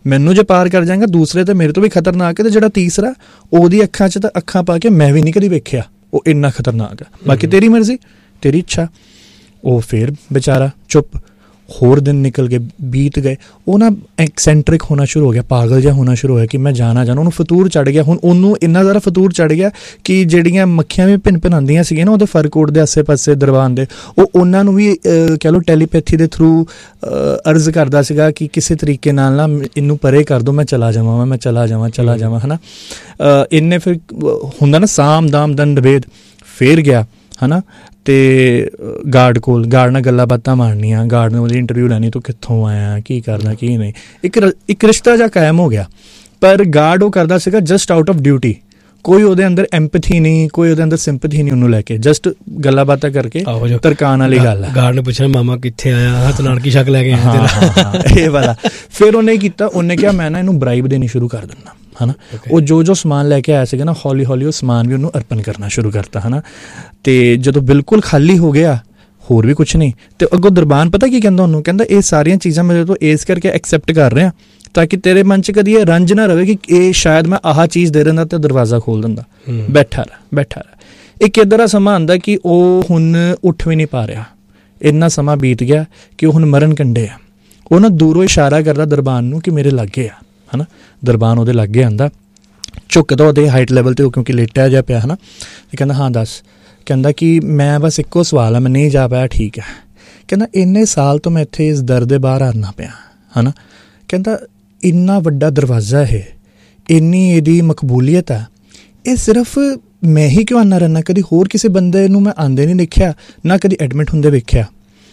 ਮੈਨੂੰ ਜੇ ਪਾਰ ਕਰ ਜਾਏਗਾ ਦੂਸਰੇ ਤੇ ਮੇਰੇ ਤੋਂ ਵੀ ਖਤਰਨਾਕ ਹੈ, ਤੇ ਜਿਹੜਾ ਤੀਸਰਾ ਉਹਦੀ ਅੱਖਾਂ 'ਚ ਤਾਂ ਅੱਖਾਂ ਪਾ ਕੇ ਮੈਂ ਵੀ ਨਹੀਂ ਕਦੀ ਵੇਖਿਆ, ਉਹ ਇੰਨਾ ਖਤਰਨਾਕ ਹੈ। ਬਾਕੀ ਤੇਰੀ ਮਰਜ਼ੀ, ਤੇਰੀ ਇੱਛਾ। ਉਹ ਫਿਰ ਵਿਚਾਰਾ ਚੁੱਪ। ਹੋਰ ਦਿਨ ਨਿਕਲ ਗਏ, ਬੀਤ ਗਏ। ਉਹ ਨਾ ਐਕਸੈਂਟਰਿਕ ਹੋਣਾ ਸ਼ੁਰੂ ਹੋ ਗਿਆ, ਪਾਗਲ ਜਿਹਾ ਹੋਣਾ ਸ਼ੁਰੂ ਹੋਇਆ ਕਿ ਮੈਂ ਜਾਣਾ ਜਾਣਾ। ਉਹਨੂੰ ਫਤੂਰ ਚੜ੍ਹ ਗਿਆ। ਹੁਣ ਉਹਨੂੰ ਇੰਨਾ ਜ਼ਿਆਦਾ ਫਤੂਰ ਚੜ੍ਹ ਗਿਆ ਕਿ ਜਿਹੜੀਆਂ ਮੱਖੀਆਂ ਵੀ ਭਿੰਨ ਭਿੰਨ ਆਉਂਦੀਆਂ ਸੀਗੀਆਂ ਨਾ ਉਹਦੇ ਫਰ ਕੋਟ ਦੇ ਆਸੇ ਪਾਸੇ ਦਰਬਾਨ ਦੇ, ਉਹ ਉਹਨਾਂ ਨੂੰ ਵੀ ਕਹਿ ਲਓ ਟੈਲੀਪੈਥੀ ਦੇ ਥਰੂ ਅਰਜ਼ ਕਰਦਾ ਸੀਗਾ ਕਿ ਕਿਸੇ ਤਰੀਕੇ ਨਾਲ ਨਾ ਇਹਨੂੰ ਪਰੇ ਕਰ ਦਿਓ, ਮੈਂ ਚਲਾ ਜਾਵਾਂ, ਮੈਂ ਚਲਾ ਜਾਵਾਂ ਚਲਾ ਜਾਵਾਂ ਹੈ ਨਾ। ਇਹਨੇ ਫਿਰ ਹੁੰਦਾ ਨਾ ਸਾਮ ਦਾਮ ਦੰਡ ਭੇਦ, ਫੇਰ ਗਿਆ ਹੈ ਨਾ। ਅਤੇ ਗਾਰਡ ਕੋਲ, ਗਾਰਡ ਨਾਲ ਗੱਲਾਂ ਬਾਤਾਂ ਮਾਰਨੀਆਂ, ਗਾਰਡ ਨੇ ਉਹਦੀ ਇੰਟਰਵਿਊ ਲੈਣੀ, ਤੂੰ ਕਿੱਥੋਂ ਆਇਆ, ਕੀ ਕਰਨਾ ਕੀ ਨਹੀਂ। ਇੱਕ ਇੱਕ ਰਿਸ਼ਤਾ ਜਿਹਾ ਕਾਇਮ ਹੋ ਗਿਆ। ਪਰ ਗਾਰਡ ਉਹ ਕਰਦਾ ਸੀਗਾ ਜਸਟ ਆਊਟ ਆਫ ਡਿਊਟੀ। ਕੋਈ ਉਹਦੇ ਅੰਦਰ ਐਂਪਥੀ ਨਹੀਂ, ਕੋਈ ਉਹਦੇ ਅੰਦਰ ਸਿੰਪਥੀ ਨਹੀਂ ਉਹਨੂੰ ਲੈ ਕੇ, ਜਸਟ ਗੱਲਾਂ ਬਾਤਾਂ ਕਰਕੇ ਤਰਕਾਨ ਵਾਲੀ ਗੱਲ ਹੈ। ਗਾਰਡ ਨੇ ਪੁੱਛਿਆ ਮਾਮਾ ਕਿੱਥੇ ਆਇਆ, ਹੱਥ ਨਾਲ ਕੀ ਸ਼ੱਕ ਲੈ ਕੇ ਆਇਆ ਤੇਰਾ, ਇਹ ਵਾਲਾ। ਫਿਰ ਉਹਨੇ ਕੀਤਾ, ਉਹਨੇ ਕਿਹਾ ਮੈਂ ਨਾ ਇਹਨੂੰ ਬਰਾਈਬ ਦੇਣੀ ਸ਼ੁਰੂ ਕਰ ਦਿੰਦਾ ਹੈ ਨਾ। ਉਹ ਜੋ ਜੋ ਸਮਾਨ ਲੈ ਕੇ ਆਇਆ ਸੀਗਾ ਨਾ, ਹੌਲੀ ਹੌਲੀ ਉਹ ਸਮਾਨ ਵੀ ਉਹਨੂੰ ਅਰਪਣ ਕਰਨਾ ਸ਼ੁਰੂ ਕਰਤਾ ਹੈ ਨਾ। ਅਤੇ ਜਦੋਂ ਬਿਲਕੁਲ ਖਾਲੀ ਹੋ ਗਿਆ, ਹੋਰ ਵੀ ਕੁਛ ਨਹੀਂ, ਅਤੇ ਅੱਗੋਂ ਦਰਬਾਨ ਪਤਾ ਕੀ ਕਹਿੰਦਾ ਉਹਨੂੰ, ਕਹਿੰਦਾ ਇਹ ਸਾਰੀਆਂ ਚੀਜ਼ਾਂ ਮੇਰੇ ਤੋਂ ਇਸ ਕਰਕੇ ਐਕਸੈਪਟ ਕਰ ਰਿਹਾ ਤਾਂ ਕਿ ਤੇਰੇ ਮਨ 'ਚ ਕਦੀ ਇਹ ਰੰਜ ਨਾ ਰਵੇ ਕਿ ਇਹ ਸ਼ਾਇਦ ਮੈਂ ਆਹ ਚੀਜ਼ ਦੇ ਦਿੰਦਾ ਅਤੇ ਦਰਵਾਜ਼ਾ ਖੋਲ੍ਹ ਦਿੰਦਾ। ਬੈਠਾ ਰਹਿ ਬੈਠਾ ਰਹਿ ਇੱਕ ਇੱਦਾਂ ਦਾ ਸਮਾਂ ਆਉਂਦਾ ਕਿ ਉਹ ਹੁਣ ਉੱਠ ਵੀ ਨਹੀਂ ਪਾ ਰਿਹਾ। ਇੰਨਾ ਸਮਾਂ ਬੀਤ ਗਿਆ ਕਿ ਉਹ ਹੁਣ ਮਰਨ ਕੰਢੇ ਆ। ਉਹ ਨਾ ਦੂਰੋਂ ਇਸ਼ਾਰਾ ਕਰਦਾ ਦਰਬਾਨ ਨੂੰ ਕਿ ਮੇਰੇ ਲਾਗੇ ਆ ਹੈ ਨਾ। ਦਰਬਾਨ ਉਹਦੇ ਲਾਗੇ ਆਉਂਦਾ, ਝੁਕਦਾ ਉਹਦੇ ਹਾਈਟ ਲੈਵਲ 'ਤੇ, ਉਹ ਕਿਉਂਕਿ ਲੇਟਿਆ ਜਿਹਾ ਪਿਆ ਹੈ ਨਾ। ਇਹ ਕਹਿੰਦਾ ਹਾਂ ਦੱਸ। ਕਹਿੰਦਾ ਕਿ ਮੈਂ ਬਸ ਇੱਕੋ ਸਵਾਲ ਆ, ਮੈਂ ਨਹੀਂ ਜਾ ਪਾਇਆ, ਠੀਕ ਹੈ। ਕਹਿੰਦਾ ਇੰਨੇ ਸਾਲ ਤੋਂ ਮੈਂ ਇੱਥੇ ਇਸ ਦਰ ਦੇ ਬਾਹਰ ਆਉਣਾ ਪਿਆ ਹੈ ਨਾ। ਕਹਿੰਦਾ ਇੰਨਾ ਵੱਡਾ ਦਰਵਾਜ਼ਾ ਇਹ, ਇੰਨੀ ਇਹਦੀ ਮਕਬੂਲੀਅਤ ਹੈ, ਇਹ ਸਿਰਫ ਮੈਂ ਹੀ ਕਿਉਂ ਆਉਂਦਾ ਰਹਿੰਦਾ, ਕਦੀ ਹੋਰ ਕਿਸੇ ਬੰਦੇ ਨੂੰ ਮੈਂ ਆਉਂਦੇ ਨਹੀਂ ਦੇਖਿਆ, ਨਾ ਕਦੀ ਐਡਮਿਟ ਹੁੰਦੇ ਵੇਖਿਆ।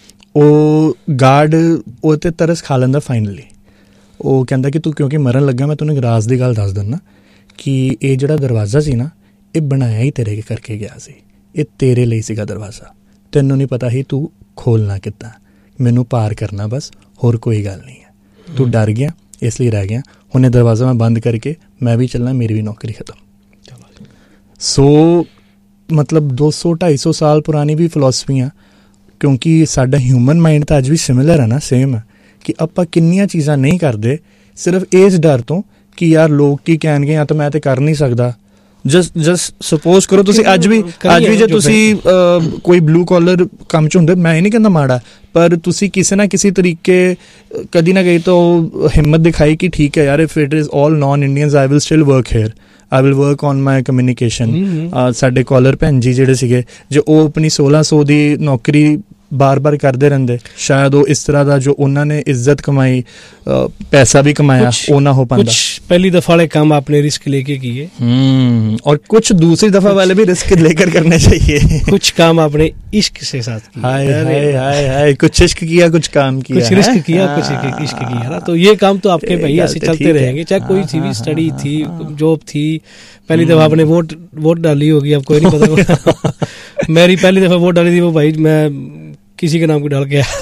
ਉਹ ਗਾਰਡ ਉਹ 'ਤੇ ਤਰਸ ਖਾ ਲੈਂਦਾ ਫਾਈਨਲੀ। ਉਹ ਕਹਿੰਦਾ ਕਿ ਤੂੰ ਕਿਉਂਕਿ ਮਰਨ ਲੱਗਾ, ਮੈਂ ਤੈਨੂੰ ਇੱਕ ਰਾਜ਼ ਦੀ ਗੱਲ ਦੱਸ ਦਿੰਦਾ ਕਿ ਇਹ ਜਿਹੜਾ ਦਰਵਾਜ਼ਾ ਸੀ ਨਾ, ਇਹ ਬਣਾਇਆ ਹੀ ਤੇਰੇ ਕਰਕੇ ਗਿਆ ਸੀ। ਇਹ ਤੇਰੇ ਲਈ ਸੀਗਾ ਦਰਵਾਜ਼ਾ, ਤੈਨੂੰ ਨਹੀਂ ਪਤਾ ਸੀ ਤੂੰ ਖੋਲ੍ਹਣਾ ਕਿੱਦਾਂ, ਮੈਨੂੰ ਪਾਰ ਕਰਨਾ ਬਸ, ਹੋਰ ਕੋਈ ਗੱਲ ਨਹੀਂ ਹੈ। ਤੂੰ ਡਰ ਗਿਆ ਇਸ ਲਈ ਰਹਿ ਗਿਆ। ਹੁਣ ਇਹ ਦਰਵਾਜ਼ਾ ਮੈਂ ਬੰਦ ਕਰਕੇ ਮੈਂ ਵੀ ਚੱਲਣਾ, ਮੇਰੀ ਵੀ ਨੌਕਰੀ ਖਤਮ। ਸੋ ਮਤਲਬ ਦੋ ਸੌ ਢਾਈ ਸੌ ਸਾਲ ਪੁਰਾਣੀ ਵੀ ਫਿਲੋਸਫੀਆਂ, ਕਿਉਂਕਿ ਸਾਡਾ ਹਿਊਮਨ ਮਾਈਂਡ ਤਾਂ ਅੱਜ ਵੀ ਸਿਮਿਲਰ ਹੈ ਨਾ, ਸੇਮ ਹੈ ਕਿ ਆਪਾਂ ਕਿੰਨੀਆਂ ਚੀਜ਼ਾਂ ਨਹੀਂ ਕਰਦੇ ਸਿਰਫ ਇਸ ਡਰ ਤੋਂ ਕਿ ਯਾਰ ਲੋਕ ਕੀ ਕਹਿਣਗੇ, ਜਾਂ ਤਾਂ ਮੈਂ ਤਾਂ ਕਰ ਨਹੀਂ ਸਕਦਾ। ਜਸਟ ਜਸਟ ਸਪੋਜ਼ ਕਰੋ ਤੁਸੀਂ ਅੱਜ ਵੀ ਅੱਜ ਵੀ ਜੇ ਤੁਸੀਂ ਕੋਈ ਬਲੂ ਕਾਲਰ ਕੰਮ 'ਚ ਹੁੰਦੇ, ਮੈਂ ਇਹ ਨਹੀਂ ਕਹਿੰਦਾ ਮਾੜਾ, ਪਰ ਤੁਸੀਂ ਕਿਸੇ ਨਾ ਕਿਸੇ ਤਰੀਕੇ ਕਦੀ ਨਾ ਕਦੀ ਤਾਂ ਹਿੰਮਤ ਦਿਖਾਈ ਕਿ ਠੀਕ ਹੈ ਯਾਰ, if it is all ਨॉन Indians I will still work hair, I will work on my communication. ਸਾਡੇ ਕਾਲਰ ਭੈਣ ਜੀ ਜਿਹੜੇ ਸੀਗੇ, ਜੇ ਉਹ ਆਪਣੀ ਸੋਲਾਂ ਸੌ ਦੀ ਨੌਕਰੀ ਬਾਰ ਬਾਰ ਕਰਦੇ ਰਹਿੰਦੇ, ਸ਼ਾਇਦ ਉਹ ਇਸ ਤਰ੍ਹਾਂ ਦਾ ਜੋ ਉਹਨਾਂ ਨੇ ਇੱਜ਼ਤ ਕਮਾਈ, पैसा भी कमाया, वो ना हो पाता। कुछ पहली दफा वाले काम आपने रिस्क लेके किए, और कुछ दूसरी दफा वाले भी रिस्क लेकर करने चाहिए। कुछ काम आपने इश्क से साथ किया। हाय हाय हाय हाय, कुछ इश्क किया, कुछ काम किया, कुछ रिस्क किया, कुछ इश्क किया ना। तो ये काम तो आपके भाई ऐसे चलते रहेंगे, चाहे कोई सी भी स्टडी थी, जॉब थी। पहली दफा आपने वोट वोट डाली होगी, आपको नहीं पता। मेरी पहली दफा वोट डाली थी, वो भाई मैं किसी के नाम को डाल के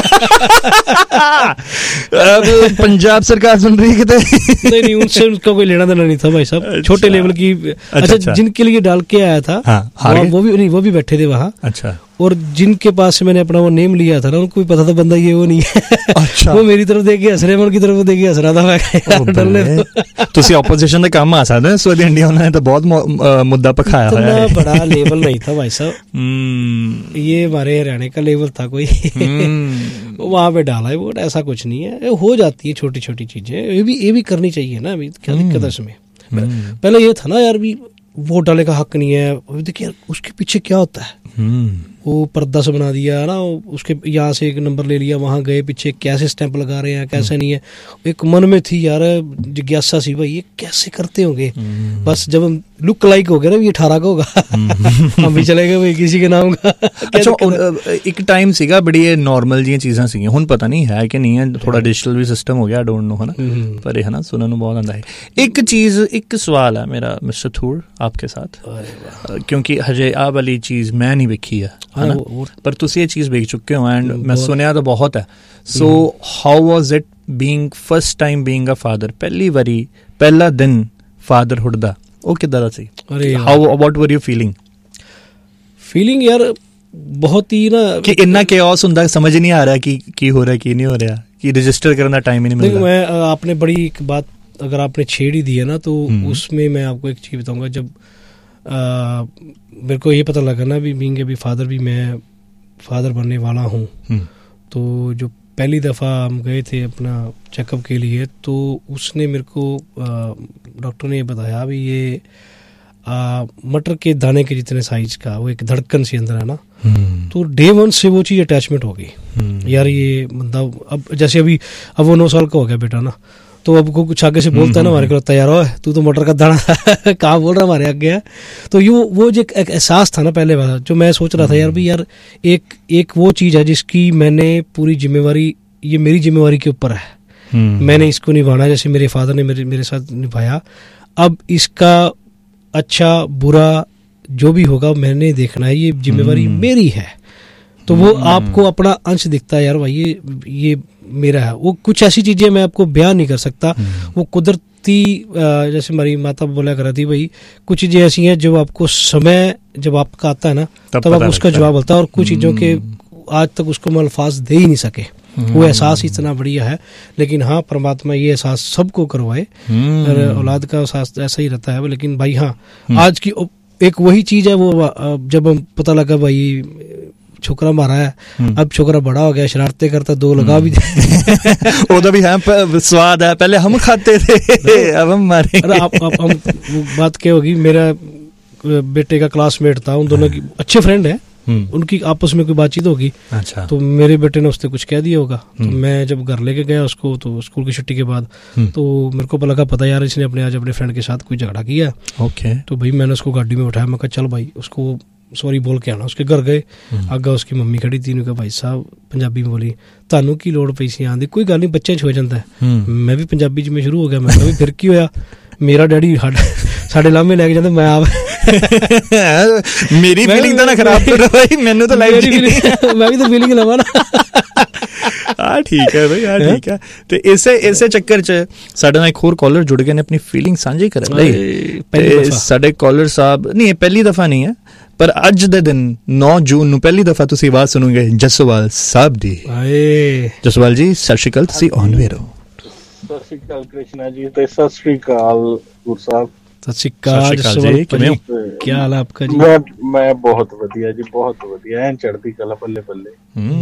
अब पंजाब सरकार सुन रही है कि नहीं नहीं, उनसे उसका कोई लेना देना नहीं था भाई साहब। अच्छा, छोटे लेवल की अच्छा, अच्छा, अच्छा जिनके लिए डाल के आया था, हाँ, वो, वो भी नहीं, वो भी बैठे थे वहाँ। अच्छा, और जिनके पास से मैंने अपना वो नेम लिया था ना, उनको भी पता था बंदा ये वो नहीं है। अच्छा, वो मेरी तरफ देख के हंस रहे, मैं उनकी तरफ देख के हंस रहा था। मैं डरने ਤੁਸੀਂ ਆਪੋਜੀਸ਼ਨ ਦੇ ਕੰਮ ਆ ਸਕਦੇ ਹੋ। ਸੋਦੀ ਇੰਡੀਆ ਉਹਨਾਂ ਨੇ ਤਾਂ ਬਹੁਤ ਮੁੱਦਾ ਪਖਾਇਆ ਹੋਇਆ है। बड़ा लेवल नहीं था भाई साहब, ये हमारे हरियाणा का लेवल था कोई। वहाँ पे डाला है वोट, ऐसा कुछ नहीं है। हो जाती है छोटी छोटी चीजें, ये भी ये भी करनी चाहिए ना। अभी क्या दिक्कत है इसमें? पहले ये था ना यार, भी वोट डालने का हक नहीं है। देखिए उसके पीछे क्या होता है, वो पर्दा से बना दिया ना, उसके यहाँ से एक नंबर ले लिया, वहाँ गए, पीछे कैसे स्टैंप लगा रहे हैं, कैसे नहीं है। एक मन में थी यार जिज्ञासा सी, भाई ये कैसे करते होंगे। बस जब हम लुक लाइक हो गया ना, ये अठारह का होगा, हम भी चले गए भाई किसी के नाम का। अच्छा, एक टाइम सीगा बड़ी ये नॉर्मल जी चीज़ां सी, हुण पता नहीं है कि नहीं है, थोड़ा डिजिटल भी सिस्टम हो गया, डोंट नो है ना, पर ये है ना सुनने में बहुत आंदा है। एक चीज़, एक सवाल है मेरा मिस्टर थूर आपके साथ, क्योंकि हजे आ वाली चीज़ मैं नहीं वेखी है, है ना, पर तुसी ये चीज़ वेख चुके हो एंड मैं सुनिया तो बहुत है। So how was it being first time being a father, पहली बारी पहला दिन फादरहुड दा, ਉਹ ਕਿੱਦਾਂ ਦਾ ਸੀ? ਹਾਊ ਵਾਟ ਵਰ ਯੂ ਫੀਲਿੰਗ? ਫੀਲਿੰਗ ਯਾਰ ਬਹੁਤ ਹੀ ਨਾ, ਕਿ ਇੰਨਾ ਕੇਓਸ ਹੁੰਦਾ, ਸਮਝ ਨਹੀਂ ਆ ਰਿਹਾ ਕਿ ਕੀ ਹੋ ਰਿਹਾ ਕੀ ਨਹੀਂ ਹੋ ਰਿਹਾ, कि रजिस्टर करने का टाइम ही नहीं मिलता? मैं आपने बड़ी एक बात अगर आपने छेड़ ही दी है ना, तो उसमें मैं आपको एक चीज़ बताऊंगा। जब आ, मेरे को ये पता लगा ना भी बीइंग अभी फादर भी मैं फादर बनने वाला हूँ, तो जो पहली दफ़ा हम गए थे अपना चेकअप के लिए, तो उसने मेरे को डॉक्टर ने ये बताया भी ये आ, मटर के दाने के जितने साइज का वो एक धड़कन से अंदर है ना, तो डे वन से वो चीज़ अटैचमेंट हो गई यार। ये बंदा अब जैसे अभी अब वो नौ साल का हो गया बेटा ना, तो अब को कुछ आगे से बोलता है ना हमारे को लगता है यार तू तो मटर का दाना कहाँ बोल रहा हमारे आगे है। तो ये वो जो एक एहसास था ना पहले वाला, जो मैं सोच रहा था यार भी यार एक एक वो चीज़ है जिसकी मैंने पूरी जिम्मेवारी, ये मेरी जिम्मेवारी के ऊपर है, मैंने इसको निभाना जैसे मेरे फादर ने मेरे मेरे साथ निभाया। अब इसका अच्छा बुरा जो भी होगा मैंने देखना है, ये जिम्मेवारी मेरी है। तो वो आपको अपना अंश दिखता है यार भाई ये ये मेरा है। वो कुछ ऐसी चीज़ें मैं आपको बयान नहीं कर सकता, वो कुदरती जैसे हमारी माता बोला कर रही थी भाई कुछ चीज़ें ऐसी हैं जो आपको समय जब आपका आता है ना तब, तब आप उसका जवाब होता है, और कुछ चीज़ों के आज तक उसको मैं अल्फाज दे ही नहीं सके। वो एहसास इतना बढ़िया है, लेकिन हाँ परमात्मा ये एहसास सबको करवाए, औलाद का एहसास ऐसा ही रहता है। लेकिन भाई हाँ आज की एक वही चीज़ है, वो जब हम पता लगा भाई छोकरा मारा है, अब छोकरा बड़ा हो गया शरारतें करता, दो लगा भी उधर भी है स्वाद है, पहले हम खाते थे अब हम मारे। अरे आप, आप हम बात क्या होगी, मेरा बेटे का क्लासमेट था, उन दोनों की अच्छे फ्रेंड है, उनकी आपस में कोई बातचीत होगी। अच्छा। तो मेरे बेटे ने उसने कुछ कह दिया होगा, तो मैं जब घर लेके गया उसको तो स्कूल की छुट्टी के बाद, तो मेरे को लगा पता यार इसने अपने आज अपने फ्रेंड के साथ कोई झगड़ा किया। ओके। तो भाई मैंने उसको गाड़ी में उठाया, मैं कहा चल भाई उसको सॉरी बोल के आना। उसके घर गए, आगे उसकी मम्मी खड़ी थी, कहा भाई साहब पंजाबी में बोली तानू की लोड़ पई सी आंदी, कोई गल नहीं बच्चे च हो जाता है। मैं भी पंजाबी च में शुरू हो गया, मैं भी फिर की होया मेरा डैडी साढ़े लामे लैके जाते, मैं आप मेरी फीलिंग तो ना खराब करो भाई, मैनू तो लाइफ जी मैं भी तो फीलिंग लवा ना। हाँ ठीक है भाई, हाँ ठीक है। तो इसे इसे चक्कर च साडे नाल एक होर कॉलर जुड़ गए ने अपनी फीलिंग साझी करन लई। ते साडे कॉलर साहब नहीं पहली दफा नहीं है, पर अज दे दिन नौ जून ਨੂੰ ਪਹਿਲੀ ਦਫਾ ਤੁਸੀਂ ਆਵਾਜ਼ ਸੁਣੋਗੇ ਜਸਵਾਲ ਸਾਹਿਬ ਦੀ। ਹਾਏ ਜਸਵਾਲ ਜੀ ਸਤਿ ਸ਼੍ਰੀ ਅਕਾਲ, ਤੁਸੀਂ ਔਨ ਵੇ ਰਹੋ। ਸਤਿ ਸ਼੍ਰੀ ਅਕਾਲ ਕ੍ਰਿਸ਼ਨਾ ਜੀ, ਤੇ ਸਤਿ ਸ਼੍ਰੀ ਅਕਾਲ ਗੁਰ ਸਾਹਿਬ। ਸਤਿ ਸ਼੍ਰੀ ਅਕਾਲ ਜਸਵਾਲ ਭਾਜੀ, ਕੀ ਹਾਲ ਹੈ ਆਪਕਾ ਜੀ? ਮੈਂ ਮੈਂ ਬਹੁਤ ਵਧੀਆ ਜੀ, ਬਹੁਤ ਵਧੀਆ, ਐਨ ਚੜ੍ਹਦੀ ਕਲਾ ਬੱਲੇ ਬੱਲੇ।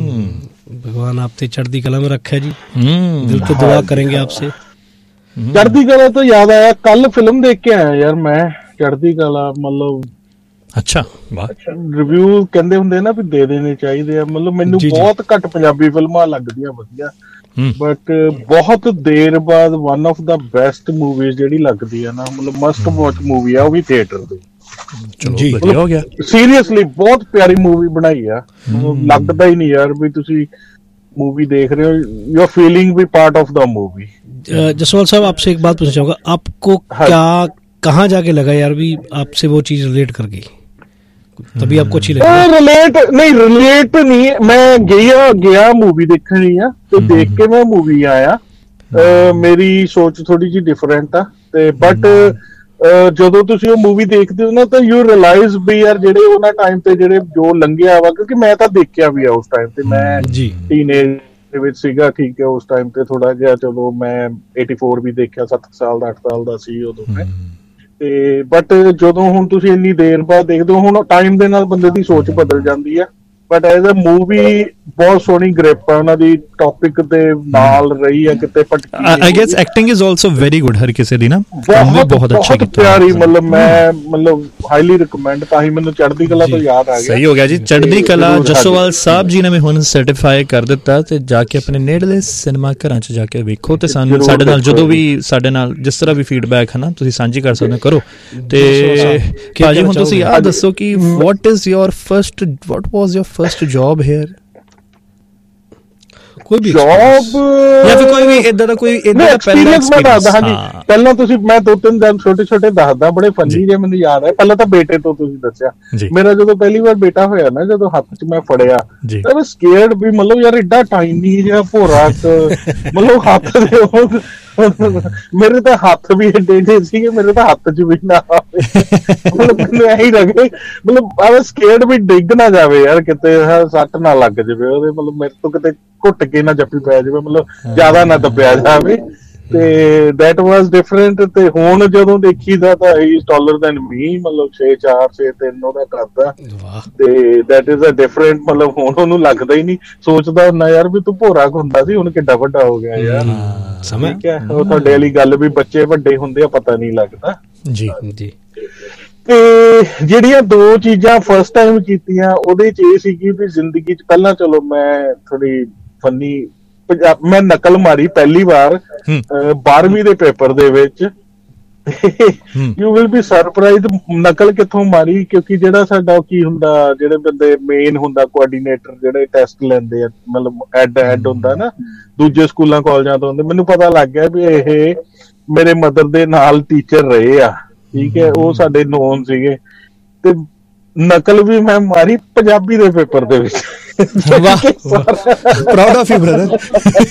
भगवान आप ते चढ़दी कला में रखा जी, दिल तो दुआ करेंगे आपसे। चढ़दी कला तो याद आया, कल फिल्म देख के आया यार मैं, चढ़दी कला मतलब अच्छा ਰਿਵਿਊ ਕਹਿੰਦੇ ਹੁੰਦੇ ਨਾ ਵੀ ਦੇ ਦੇਣੇ ਚਾਹੀਦੇ ਆ। ਮਤਲਬ ਮੈਨੂੰ ਬਹੁਤ ਘੱਟ ਪੰਜਾਬੀ ਫਿਲਮਾਂ ਲੱਗਦੀਆਂ ਵਧੀਆ, ਬਟ ਬਹੁਤ ਦੇਰ ਬਾਅਦ one of the best movies ਜਿਹੜੀ ਲੱਗਦੀ ਆ ਨਾ, ਮਤਲਬ ਮਸਟ ਵਾਚ ਮੂਵੀ ਆ ਉਹ ਵੀ ਥੀਏਟਰ ਦੀ। ਜੀ ਵਧੀਆ ਹੋ ਗਿਆ, ਸੀਰੀਅਸਲੀ ਬਹੁਤ ਪਿਆਰੀ ਮੂਵੀ ਬਣਾਈ ਆ। ਲੱਗਦਾ ਹੀ ਨਹੀਂ ਯਾਰ ਵੀ ਤੁਸੀਂ मूवी देख रहे हो, यू आर फीलिंग भी part of the movie. Jaswal साहब आपसे एक बात पूछना चाहूंगा, आपको हाँ। क्या कहाँ जाके लगा यार भी आपसे वो चीज रिलेट कर गई, तभी आपको अच्छी लगी? रिलेट नहीं, रिलेट नहीं, मैं गया गया मूवी देखनी है, तो देख के मैं मूवी आया। मेरी सोच थोड़ी जी डिफरेंट आ, बट ਜਦੋਂ ਤੁਸੀਂ ਉਹ ਮੂਵੀ ਦੇਖਦੇ ਹੋ ਨਾ ਤਾਂ ਯੂ ਰਿਅਲਾਈਜ਼ ਵੀ ਯਾਰ ਜਿਹੜੇ ਉਹਨਾਂ ਟਾਈਮ ਤੇ ਜਿਹੜੇ ਜੋ ਲੰਘਿਆ ਵਾ, ਕਿਉਂਕਿ ਮੈਂ ਤਾਂ ਦੇਖਿਆ ਵੀ ਆ ਉਸ ਟਾਈਮ ਤੇ, ਮੈਂ ਟੀਨੇਜ ਦੇ ਵਿੱਚ ਸੀਗਾ, ਠੀਕ ਹੈ, ਉਸ ਟਾਈਮ ਤੇ ਥੋੜਾ ਜਿਹਾ ਚਲੋ ਮੈਂ ਏਟੀ ਫੋਰ ਵੀ ਦੇਖਿਆ, ਸੱਤ ਸਾਲ ਦਾ ਅੱਠ ਸਾਲ ਦਾ ਸੀ ਉਦੋਂ ਮੈਂ। ਤੇ ਬਟ ਜਦੋਂ ਹੁਣ ਤੁਸੀਂ ਇੰਨੀ ਦੇਰ ਬਾਅਦ ਦੇਖਦੇ ਹੋ, ਹੁਣ ਟਾਈਮ ਦੇ ਨਾਲ ਬੰਦੇ ਦੀ ਸੋਚ ਬਦਲ ਜਾਂਦੀ ਆ, ਬਟ ਐਜ਼ ਅ ਮੂਵੀ ਬਹੁਤ ਸੋਹਣੀ ਗ੍ਰਿਪ ਆ ਉਹਨਾਂ ਦੀ, ਟੌਪਿਕ ਦੇ ਨਾਲ ਰਹੀ ਆ ਕਿਤੇ ਭਟਕੀ। I guess acting is also very good ਹਰ ਕਿਸੇ ਦੀ ਨਾ, ਬਹੁਤ ਬਹੁਤ ਅੱਛਾ ਕੀਤਾ, ਪਿਆਰੀ, ਮਤਲਬ ਮੈਂ ਮਤਲਬ ਹਾਈਲੀ ਰਿਕਮੈਂਡ, ਤਾਂ ਹੀ ਮੈਨੂੰ ਚੜ੍ਹਦੀ ਕਲਾ ਤੋਂ ਯਾਦ ਆ ਗਿਆ। ਸਹੀ ਹੋ ਗਿਆ ਜੀ, ਚੜ੍ਹਦੀ ਕਲਾ ਜਸੋਵਾਲ ਸਾਹਿਬ ਜੀ ਨੇ ਵੀ ਹੁਣ ਸਰਟੀਫਾਈ ਕਰ ਦਿੱਤਾ, ਤੇ ਜਾ ਕੇ ਆਪਣੇ ਨੇੜਲੇ ਸਿਨੇਮਾ ਘਰਾਂ 'ਚ ਜਾ ਕੇ ਵੇਖੋ, ਤੇ ਸਾਨੂੰ ਸਾਡੇ ਨਾਲ ਜਦੋਂ ਵੀ ਸਾਡੇ ਨਾਲ ਜਿਸ ਤਰ੍ਹਾਂ ਵੀ ਫੀਡਬੈਕ ਹੈ ਨਾ ਤੁਸੀਂ ਸਾਂਝੀ ਕਰ ਸਕਦੇ ਕਰੋ। ਤੇ ਭਾਜੀ ਹੁਣ ਤੁਸੀਂ ਆਹ ਦੱਸੋ ਕਿ what is your first what was your first job hair? कोई भी जॉब या फिर कोई भी इधर कोई इधर एक्सपीरियंस मैं ਦੱਸਦਾ। ਹਾਂਜੀ ਪਹਿਲਾਂ ਤੁਸੀਂ ਮੈਂ ਦੋ ਤਿੰਨ ਦਿਨ ਛੋਟੇ ਛੋਟੇ ਦੱਸਦਾ, ਬੜੇ ਫੰਨੀ ਜੇ ਮੈਨੂੰ ਯਾਦ ਹੈ। ਪਹਿਲਾਂ ਤਾਂ ਬੇਟੇ ਤੋਂ ਤੁਸੀਂ ਦੱਸਿਆ, ਮੇਰਾ ਜਦੋਂ ਪਹਿਲੀ ਵਾਰ ਬੇਟਾ ਹੋਇਆ ਨਾ, ਜਦੋਂ ਹੱਥ 'ਚ ਮੈਂ ਫੜਿਆ ਤਾਂ ਮੈਂ ਸਕੇਅਰਡ ਵੀ, ਮਤਲਬ ਯਾਰ ਏਡਾ ਟਾਈਨੀ ਜਿਹਾ ਭੋਰਾ, ਮਤਲਬ ਹੱਥ ਦੇ ਮੇਰੇ ਤਾਂ ਹੱਥ ਵੀ ਏਡੇ ਏਡੇ ਸੀਗੇ, ਮੇਰੇ ਤਾਂ ਹੱਥ 'ਚ ਵੀ ਨਾ ਆਵੇ। ਮਤਲਬ ਮੈਨੂੰ ਇਹੀ ਲੱਗੇ, ਮਤਲਬ ਆਹ ਸਕੇਟ ਵੀ ਡਿੱਗ ਨਾ ਜਾਵੇ ਯਾਰ, ਕਿਤੇ ਸੱਟ ਨਾ ਲੱਗ ਜਾਵੇ ਉਹਦੇ, ਮਤਲਬ ਮੇਰੇ ਤੋਂ ਕਿਤੇ ਘੁੱਟ ਕੇ ਨਾ ਜੱਫੀ ਪੈ ਜਾਵੇ, ਮਤਲਬ ਜ਼ਿਆਦਾ ਨਾ ਦੱਬਿਆ ਜਾਵੇ। ਤੇ ਦੈਟ ਵਾਜ਼ ਡਿਫਰੈਂਟ। ਤੇ ਹੁਣ ਜਦੋਂ ਦੇਖੀਦਾ ਤਾਂ ਹੀ ਇਜ਼ ਟਾਲਰ ਦੈਨ ਮੀ, ਮਤਲਬ ਛੇ ਚਾਰ ਛੇ ਤਿੰਨ ਉਹਦਾ ਕਰਦਾ। ਤੇ ਦੈਟ ਇਜ਼ ਅ ਡਿਫਰੈਂਟ, ਮਤਲਬ ਹੁਣ ਉਹਨੂੰ ਲੱਗਦਾ ਹੀ ਨਹੀਂ, ਸੋਚਦਾ ਹੁੰਦਾ ਯਾਰ ਵੀ ਤੂੰ ਭੋਰਾ ਹੁੰਦਾ ਸੀ, ਹੁਣ ਕਿੱਡਾ ਵੱਡਾ ਹੋ ਗਿਆ ਯਾਰ। ਠੀਕ ਹੈ, ਉਹ ਤੁਹਾਡੇ ਵਾਲੀ ਗੱਲ ਵੀ ਬੱਚੇ ਵੱਡੇ ਹੁੰਦੇ ਆ ਪਤਾ ਨਹੀਂ ਲੱਗਦਾ। ਜੀ ਜੀ। ਤੇ ਜਿਹੜੀਆਂ ਦੋ ਚੀਜ਼ਾਂ ਫਸਟ ਟਾਈਮ ਕੀਤੀਆਂ ਉਹਦੇ ਚ ਇਹ ਸੀਗੀ ਵੀ ਜ਼ਿੰਦਗੀ ਚ ਪਹਿਲਾਂ ਚਲੋ ਮੈਂ ਥੋੜੀ ਫਨੀ ਪੰਜਾਬ ਮੈਂ ਨਕਲ ਮਾਰੀ ਪਹਿਲੀ ਵਾਰ ਬਾਰਵੀਂ ਦੇ ਪੇਪਰ ਦੇ ਵਿੱਚ। ਯੂ ਵਿਲ ਬੀ ਸਰਪ੍ਰਾਈਜ਼ਡ ਨਕਲ ਕਿੱਥੋਂ ਮਾਰੀ, ਕਿਉਂਕਿ ਜਿਹੜਾ ਸਾਡਾ ਕੀ ਹੁੰਦਾ, ਜਿਹੜੇ ਬੰਦੇ ਮੇਨ ਹੁੰਦਾ ਕੋਆਰਡੀਨੇਟਰ ਜਿਹੜੇ ਟੈਸਟ ਲੈਂਦੇ ਆ, ਮਤਲਬ ਐਡ ਐਡ ਹੁੰਦਾ ਨਾ ਦੂਜੇ ਸਕੂਲਾਂ ਕਾਲਜਾਂ ਤੋਂ ਹੁੰਦੇ, ਮੈਨੂੰ ਪਤਾ ਲੱਗ ਗਿਆ ਵੀ ਇਹ ਮੇਰੇ ਮਦਰ ਦੇ ਨਾਲ ਟੀਚਰ ਰਹੇ ਆ। ਠੀਕ ਹੈ, ਉਹ ਸਾਡੇ ਨੋਨ ਸੀਗੇ। ਤੇ ਨਕਲ ਵੀ ਮੈਂ ਮਾਰੀ ਪੰਜਾਬੀ ਦੇ ਪੇਪਰ ਦੇ ਵਿੱਚ। ਵਾਹ, proud of you brother.